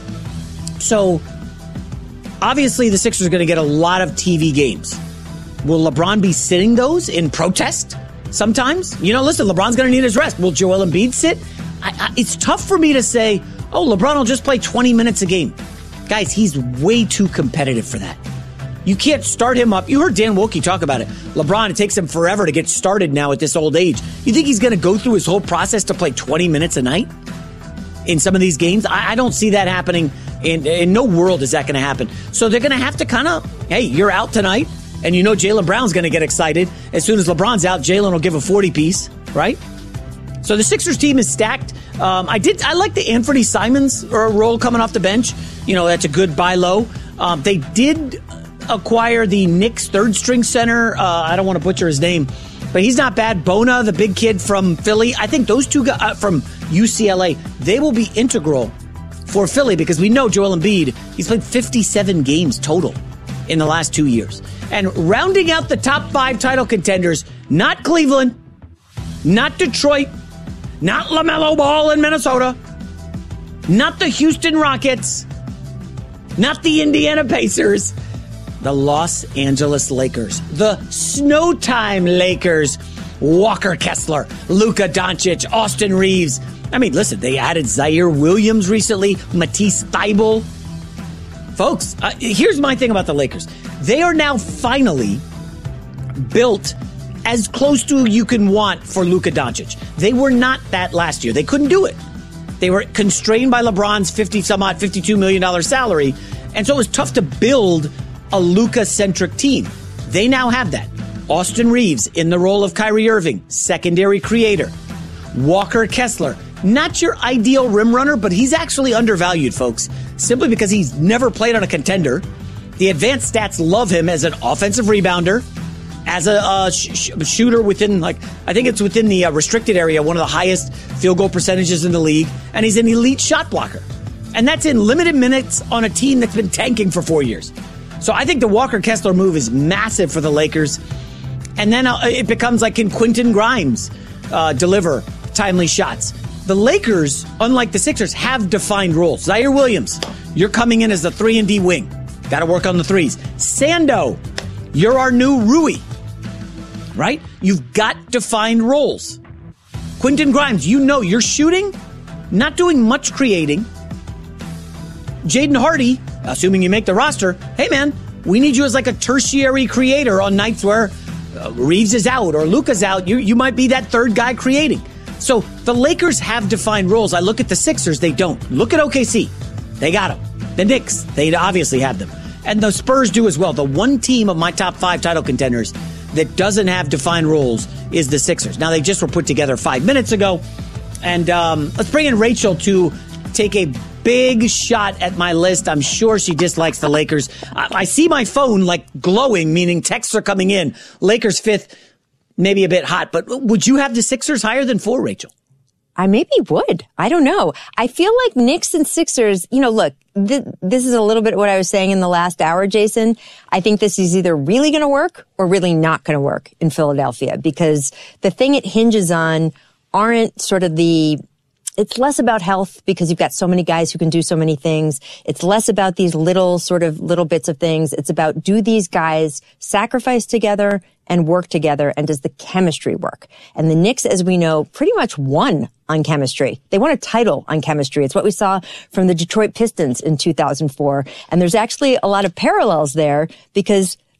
So, obviously, the Sixers are going to get a lot of T V games. Will LeBron be sitting those in protest sometimes? You know, listen, LeBron's going to need his rest. Will Joel Embiid sit? I, I, it's tough for me to say, oh, LeBron will just play twenty minutes a game. Guys, he's way too competitive for that. You can't start him up. You heard Dan Wilkie talk about it. LeBron, it takes him forever to get started now at this old age. You think he's going to go through his whole process to play twenty minutes a night in some of these games? I, I don't see that happening. In, in no world is that going to happen. So they're going to have to kind of, hey, you're out tonight, and you know Jaylen Brown's going to get excited. As soon as LeBron's out, Jaylen will give a forty piece, right? So the Sixers team is stacked. Um, I did. I like the Anthony Simons role coming off the bench. You know, that's a good buy low. Um, they did acquire the Knicks third string center. Uh, I don't want to butcher his name, but he's not bad. Bona, the big kid from Philly. I think those two guys uh, from U C L A, they will be integral for Philly because we know Joel Embiid, he's played fifty-seven games total in the last two years. And rounding out the top five title contenders, not Cleveland, not Detroit, not LaMelo Ball in Minnesota, not the Houston Rockets, not the Indiana Pacers, the Los Angeles Lakers, the Snowtime Lakers, Walker Kessler, Luka Doncic, Austin Reeves. I mean, listen, they added Zaire Williams recently, Matisse Thybulle. Folks, uh, here's my thing about the Lakers. They are now finally built as close to you can want for Luka Doncic. They were not that last year. They couldn't do it. They were constrained by LeBron's fifty-some-odd, fifty-two million dollars salary, and so it was tough to build a Luka-centric team. They now have that. Austin Reeves in the role of Kyrie Irving, secondary creator. Walker Kessler, not your ideal rim runner, but he's actually undervalued, folks, simply because he's never played on a contender. The advanced stats love him as an offensive rebounder, as a uh, sh- sh- shooter within, like, I think it's within the uh, restricted area, one of the highest field goal percentages in the league, and he's an elite shot blocker. And that's in limited minutes on a team that's been tanking for four years. So I think the Walker Kessler move is massive for the Lakers. And then uh, it becomes like, can Quentin Grimes uh, deliver timely shots? The Lakers, unlike the Sixers, have defined roles. Zaire Williams, you're coming in as the three and D wing. Got to work on the threes. Sando, you're our new Rui. Right? You've got defined roles. Quentin Grimes, you know you're shooting, not doing much creating. Jaden Hardy, assuming you make the roster, hey man, we need you as like a tertiary creator on nights where uh, Reeves is out or Luka's out. You, you might be that third guy creating. So the Lakers have defined roles. I look at the Sixers, they don't. Look at O K C. They got them. The Knicks, they obviously have them. And the Spurs do as well. The one team of my top five title contenders that doesn't have defined roles is the Sixers. Now, they just were put together five minutes ago. And um, let's bring in Rachel to take a big shot at my list. I'm sure she dislikes the Lakers. I, I see my phone like glowing, meaning texts are coming in. Lakers fifth, maybe a bit hot. But would you have the Sixers higher than four, Rachel? I maybe would. I don't know. I feel like Knicks and Sixers, you know, look, th- this is a little bit what I was saying in the last hour, Jason. I think this is either really going to work or really not going to work in Philadelphia because the thing it hinges on aren't sort of the, it's less about health because you've got so many guys who can do so many things. It's less about these little sort of little bits of things. It's about, do these guys sacrifice together and work together, and does the chemistry work? And the Knicks, as we know, pretty much won on chemistry. They won a title on chemistry. It's what we saw from the Detroit Pistons in two thousand four. And there's actually a lot of parallels there because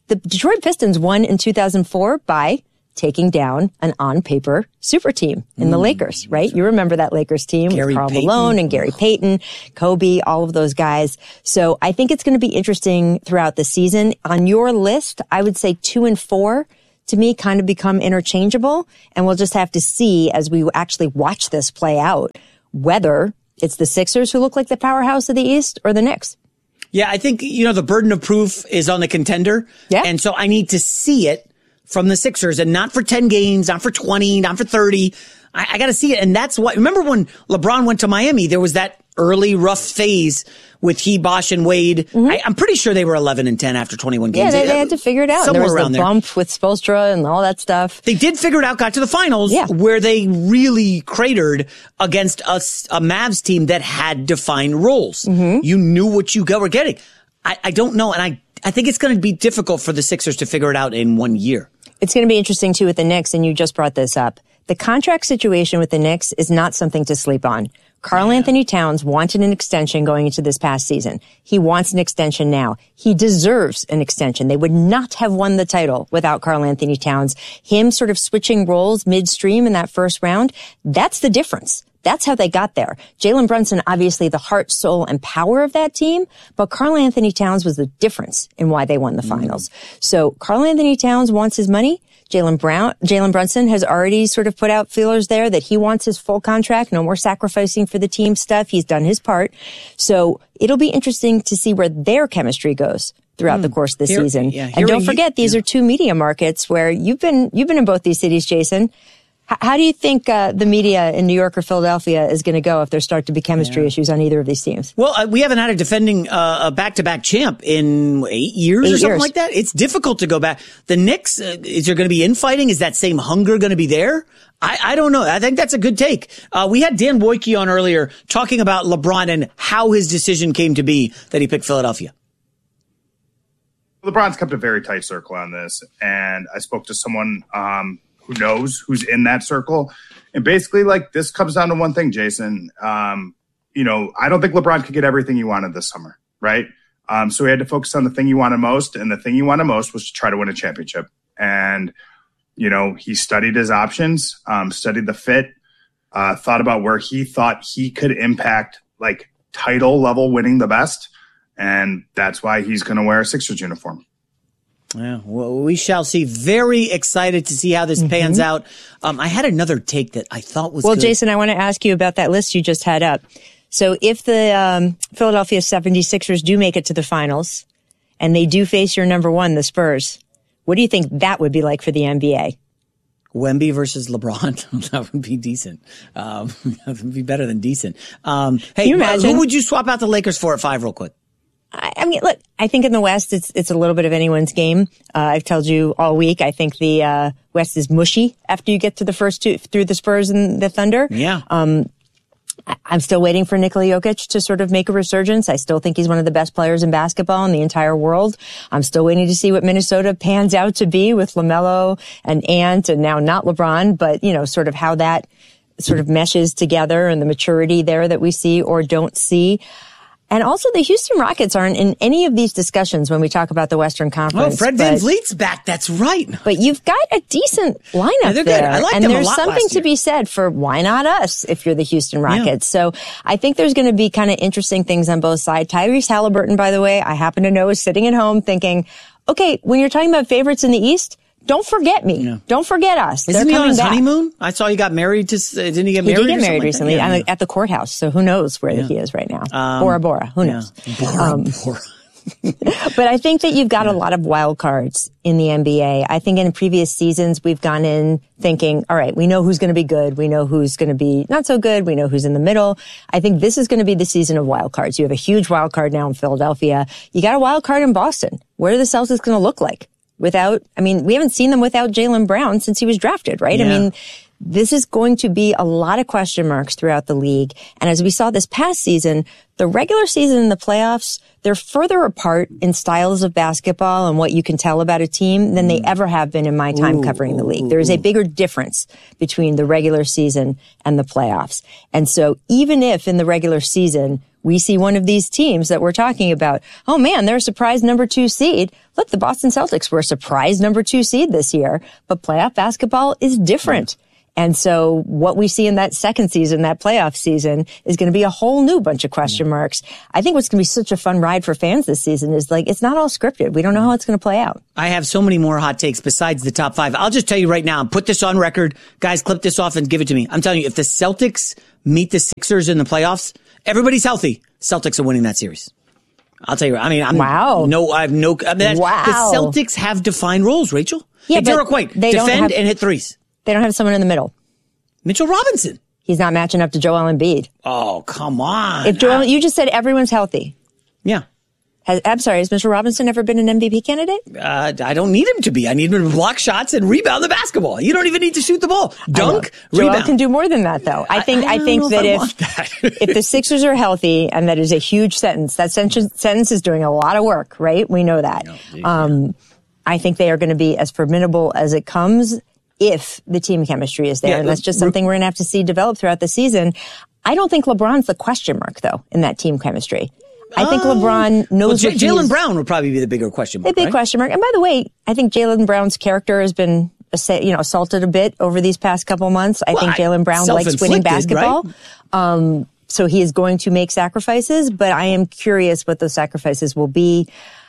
The Detroit Pistons won in two thousand four by taking down an on-paper super team in the mm, Lakers, right? You remember that Lakers team Gary with Karl Payton. Malone and Gary Payton, Kobe, all of those guys. So I think it's going to be interesting throughout the season. On your list, I would say two and four to me kind of become interchangeable, and we'll just have to see as we actually watch this play out whether it's the Sixers who look like the powerhouse of the East or the Knicks. Yeah, I think, you know, the burden of proof is on the contender. Yeah. And so I need to see it from the Sixers, and not for ten games, not for twenty, not for thirty. I, I got to see it. And that's why, remember when LeBron went to Miami, there was that early rough phase with he, Bosh, and Wade. Mm-hmm. I, I'm pretty sure they were eleven and ten after twenty-one games. Yeah, they, they had to figure it out. Somewhere there was around the there. bump with Spoelstra and all that stuff. They did figure it out, got to the finals, yeah. where they really cratered against a, a Mavs team that had defined roles. Mm-hmm. You knew what you were getting. I, I don't know, and I, I think it's going to be difficult for the Sixers to figure it out in one year. It's going to be interesting, too, with the Knicks, and you just brought this up. The contract situation with the Knicks is not something to sleep on. Karl yeah. Anthony Towns wanted an extension going into this past season. He wants an extension now. He deserves an extension. They would not have won the title without Karl Anthony Towns. Him sort of switching roles midstream in that first round, that's the difference. That's how they got there. Jalen Brunson, obviously the heart, soul, and power of that team, but Karl Anthony Towns was the difference in why they won the finals. Mm. So Karl Anthony Towns wants his money. Jalen Brown, Jalen Brunson has already sort of put out feelers there that he wants his full contract, no more sacrificing for the team stuff. He's done his part. So it'll be interesting to see where their chemistry goes throughout mm. the course of the Here, season. yeah, and don't forget, you, these yeah. are two media markets where you've been, you've been in both these cities, Jason. How do you think uh, the media in New York or Philadelphia is going to go if there start to be chemistry yeah. issues on either of these teams? Well, uh, we haven't had a defending uh, a back-to-back champ in eight years eight or something years. like that. It's difficult to go back. The Knicks, uh, is there going to be infighting? Is that same hunger going to be there? I, I don't know. I think that's a good take. Uh, we had Dan Wojcicki on earlier talking about LeBron and how his decision came to be that he picked Philadelphia. LeBron's kept a very tight circle on this, and I spoke to someone um, who knows who's in that circle. And basically, like, this comes down to one thing, Jason. Um, you know, I don't think LeBron could get everything he wanted this summer, right? Um, so he had to focus on the thing he wanted most, and the thing he wanted most was to try to win a championship. And, you know, he studied his options, um, studied the fit, uh, thought about where he thought he could impact, like, title level winning the best. And that's why he's going to wear a Sixers uniform. Yeah, well, we shall see. Very excited to see how this mm-hmm. pans out. Um, I had another take that I thought was well, good. Jason, I want to ask you about that list you just had up. So if the um, Philadelphia seventy-sixers do make it to the finals and they do face your number one, the Spurs, what do you think that would be like for the N B A? Wemby versus LeBron. That would be decent. Um, that would be better than decent. Um, hey, who would you swap out the Lakers for at five real quick? I mean, look, I think in the West, it's it's a little bit of anyone's game. Uh, I've told you all week, I think the uh, West is mushy after you get to the first two, through the Spurs and the Thunder. Yeah. Um, I'm still waiting for Nikola Jokic to sort of make a resurgence. I still think he's one of the best players in basketball in the entire world. I'm still waiting to see what Minnesota pans out to be with LaMelo and Ant, and now not LeBron, but, you know, sort of how that sort of meshes together and the maturity there that we see or don't see. And also, the Houston Rockets aren't in any of these discussions when we talk about the Western Conference. Oh, Fred VanVleet's back. That's right. But you've got a decent lineup yeah, they're there. Good. I like and them there's a lot something last to year. be said for why not us if you're the Houston Rockets. Yeah. So I think there's going to be kind of interesting things on both sides. Tyrese Halliburton, by the way, I happen to know is sitting at home thinking, okay, when you're talking about favorites in the East, don't forget me. Yeah. Don't forget us. Isn't They're he on his back. honeymoon? I saw he got married to, uh, didn't he get married? He did get married like recently yeah, yeah. at the courthouse. So who knows where yeah. he is right now. Um, Bora Bora. Who yeah. knows? Bora um, Bora. But I think that you've got a lot of wild cards in the N B A. I think in previous seasons, we've gone in thinking, all right, we know who's going to be good. We know who's going to be not so good. We know who's in the middle. I think this is going to be the season of wild cards. You have a huge wild card now in Philadelphia. You got a wild card in Boston. What are the Celtics going to look like? Without, I mean, we haven't seen them without Jaylen Brown since he was drafted, right? Yeah. I mean, this is going to be a lot of question marks throughout the league. And as we saw this past season, the regular season and the playoffs, they're further apart in styles of basketball and what you can tell about a team than they ever have been in my time ooh, covering the league. Ooh, there is a ooh. bigger difference between the regular season and the playoffs. And so even if in the regular season we see one of these teams that we're talking about. Oh man, they're a surprise number two seed. Look, the Boston Celtics were a surprise number two seed this year, but playoff basketball is different. And so what we see in that second season, that playoff season, is going to be a whole new bunch of question marks. I think what's going to be such a fun ride for fans this season is like, it's not all scripted. We don't know how it's going to play out. I have so many more hot takes besides the top five. I'll just tell you right now, put this on record. Guys, clip this off and give it to me. I'm telling you, if the Celtics meet the Sixers in the playoffs, everybody's healthy. Celtics are winning that series. I'll tell you, I mean, I'm wow. no, I have no, I mean, wow. The Celtics have defined roles, Rachel. Yeah, hey, Derek White, they defend don't have, and hit threes. They don't have someone in the middle. Mitchell Robinson. He's not matching up to Joel Embiid. Oh, come on. If Joel, you just said everyone's healthy. Yeah. Has, I'm sorry, has Mitchell Robinson ever been an M V P candidate? Uh, I don't need him to be. I need him to block shots and rebound the basketball. You don't even need to shoot the ball. Dunk, Joel rebound. can do more than that, though. I think. I, I, I think that if if that. if the Sixers are healthy, and that is a huge sentence. That sentence, sentence is doing a lot of work, right? We know that. Oh, um, I think they are going to be as formidable as it comes if the team chemistry is there, yeah, and that's just something we're going to have to see develop throughout the season. I don't think LeBron's the question mark, though, in that team chemistry. I think LeBron knows. Well, J- Jaylen Brown would probably be the bigger question mark. The big right? question mark. And by the way, I think Jaylen Brown's character has been, you know, assaulted a bit over these past couple months. I well, think Jaylen Brown likes winning basketball. Right? Um, so he is going to make sacrifices, but I am curious what those sacrifices will be.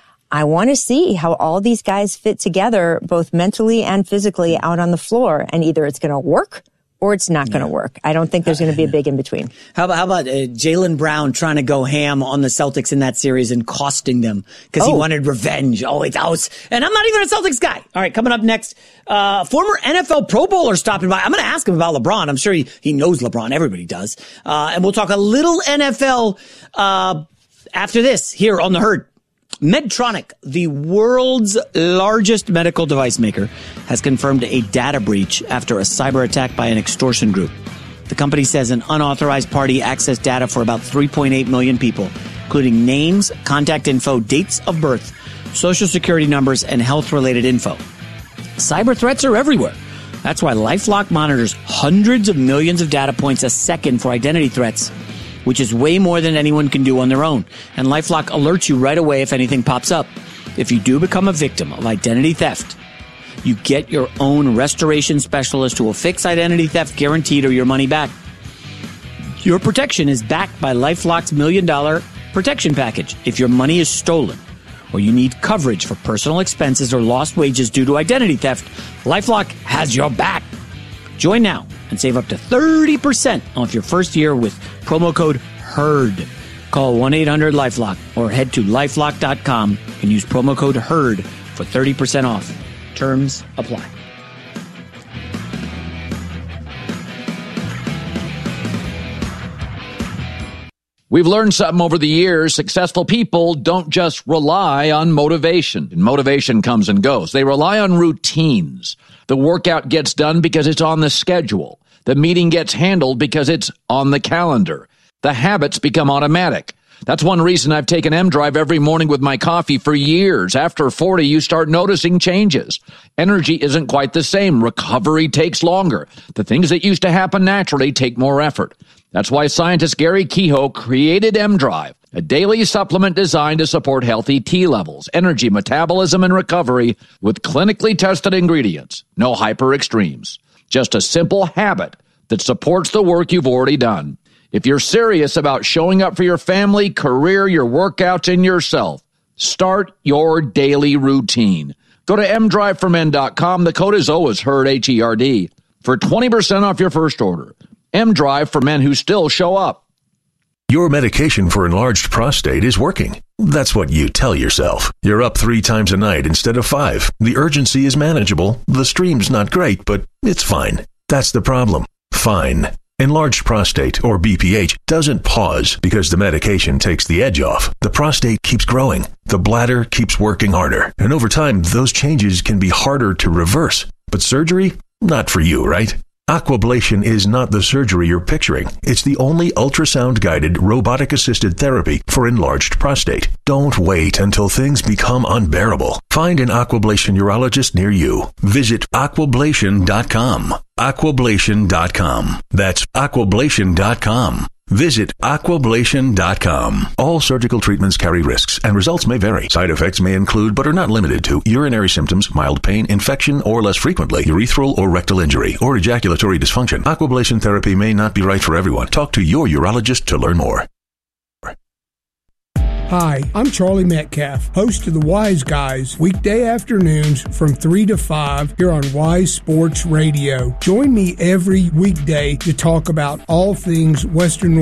I want to see how all these guys fit together, both mentally and physically, out on the floor. And either it's going to work or it's not going to work. I don't think there's going to be a big in between. How about how about uh, Jaylen Brown trying to go ham on the Celtics in that series and costing them because oh. he wanted revenge? Oh, it's out. And I'm not even a Celtics guy. All right, coming up next, uh, former N F L Pro Bowler stopping by. I'm going to ask him about LeBron. I'm sure he, he knows LeBron. Everybody does. Uh, and we'll talk a little N F L uh, after this here on The Herd. Medtronic, the world's largest medical device maker, has confirmed a data breach after a cyber attack by an extortion group. The company says an unauthorized party accessed data for about three point eight million people, including names, contact info, dates of birth, social security numbers, and health-related info. Cyber threats are everywhere. That's why LifeLock monitors hundreds of millions of data points a second for identity threats, which is way more than anyone can do on their own. And LifeLock alerts you right away if anything pops up. If you do become a victim of identity theft, you get your own restoration specialist who will fix identity theft guaranteed or your money back. Your protection is backed by LifeLock's million dollar protection package. If your money is stolen or you need coverage for personal expenses or lost wages due to identity theft, LifeLock has your back. Join now and save up to thirty percent off your first year with promo code HERD. Call one eight hundred LifeLock or head to lifelock dot com and use promo code HERD for thirty percent off. Terms apply. We've learned something over the years. Successful people don't just rely on motivation. And motivation comes and goes. They rely on routines. The workout gets done because it's on the schedule. The meeting gets handled because it's on the calendar. The habits become automatic. That's one reason I've taken M-Drive every morning with my coffee for years. After forty, you start noticing changes. Energy isn't quite the same. Recovery takes longer. The things that used to happen naturally take more effort. That's why scientist Gary Kehoe created M-Drive, a daily supplement designed to support healthy T levels, energy, metabolism, and recovery with clinically tested ingredients. No hyper extremes. Just a simple habit that supports the work you've already done. If you're serious about showing up for your family, career, your workouts, and yourself, start your daily routine. Go to m drive for men dot com. The code is always HERD, H E R D, for twenty percent off your first order. M-Drive for men who still show up. Your medication for enlarged prostate is working. That's what you tell yourself. You're up three times a night instead of five. The urgency is manageable. The stream's not great, but it's fine. That's the problem. Fine. Enlarged prostate, or B P H, doesn't pause because the medication takes the edge off. The prostate keeps growing. The bladder keeps working harder. And over time, those changes can be harder to reverse. But surgery? Not for you, right? Aquablation is not the surgery you're picturing. It's the only ultrasound-guided, robotic-assisted therapy for enlarged prostate. Don't wait until things become unbearable. Find an Aquablation urologist near you. Visit aquablation dot com. aquablation dot com. That's aquablation dot com. Visit aquablation dot com. All surgical treatments carry risks, and results may vary. Side effects may include, but are not limited to, urinary symptoms, mild pain, infection, or less frequently, urethral or rectal injury, or ejaculatory dysfunction. Aquablation therapy may not be right for everyone. Talk to your urologist to learn more. Hi, I'm Charlie Metcalf, host of the Wise Guys, weekday afternoons from three to five here on Wise Sports Radio. Join me every weekday to talk about all things Western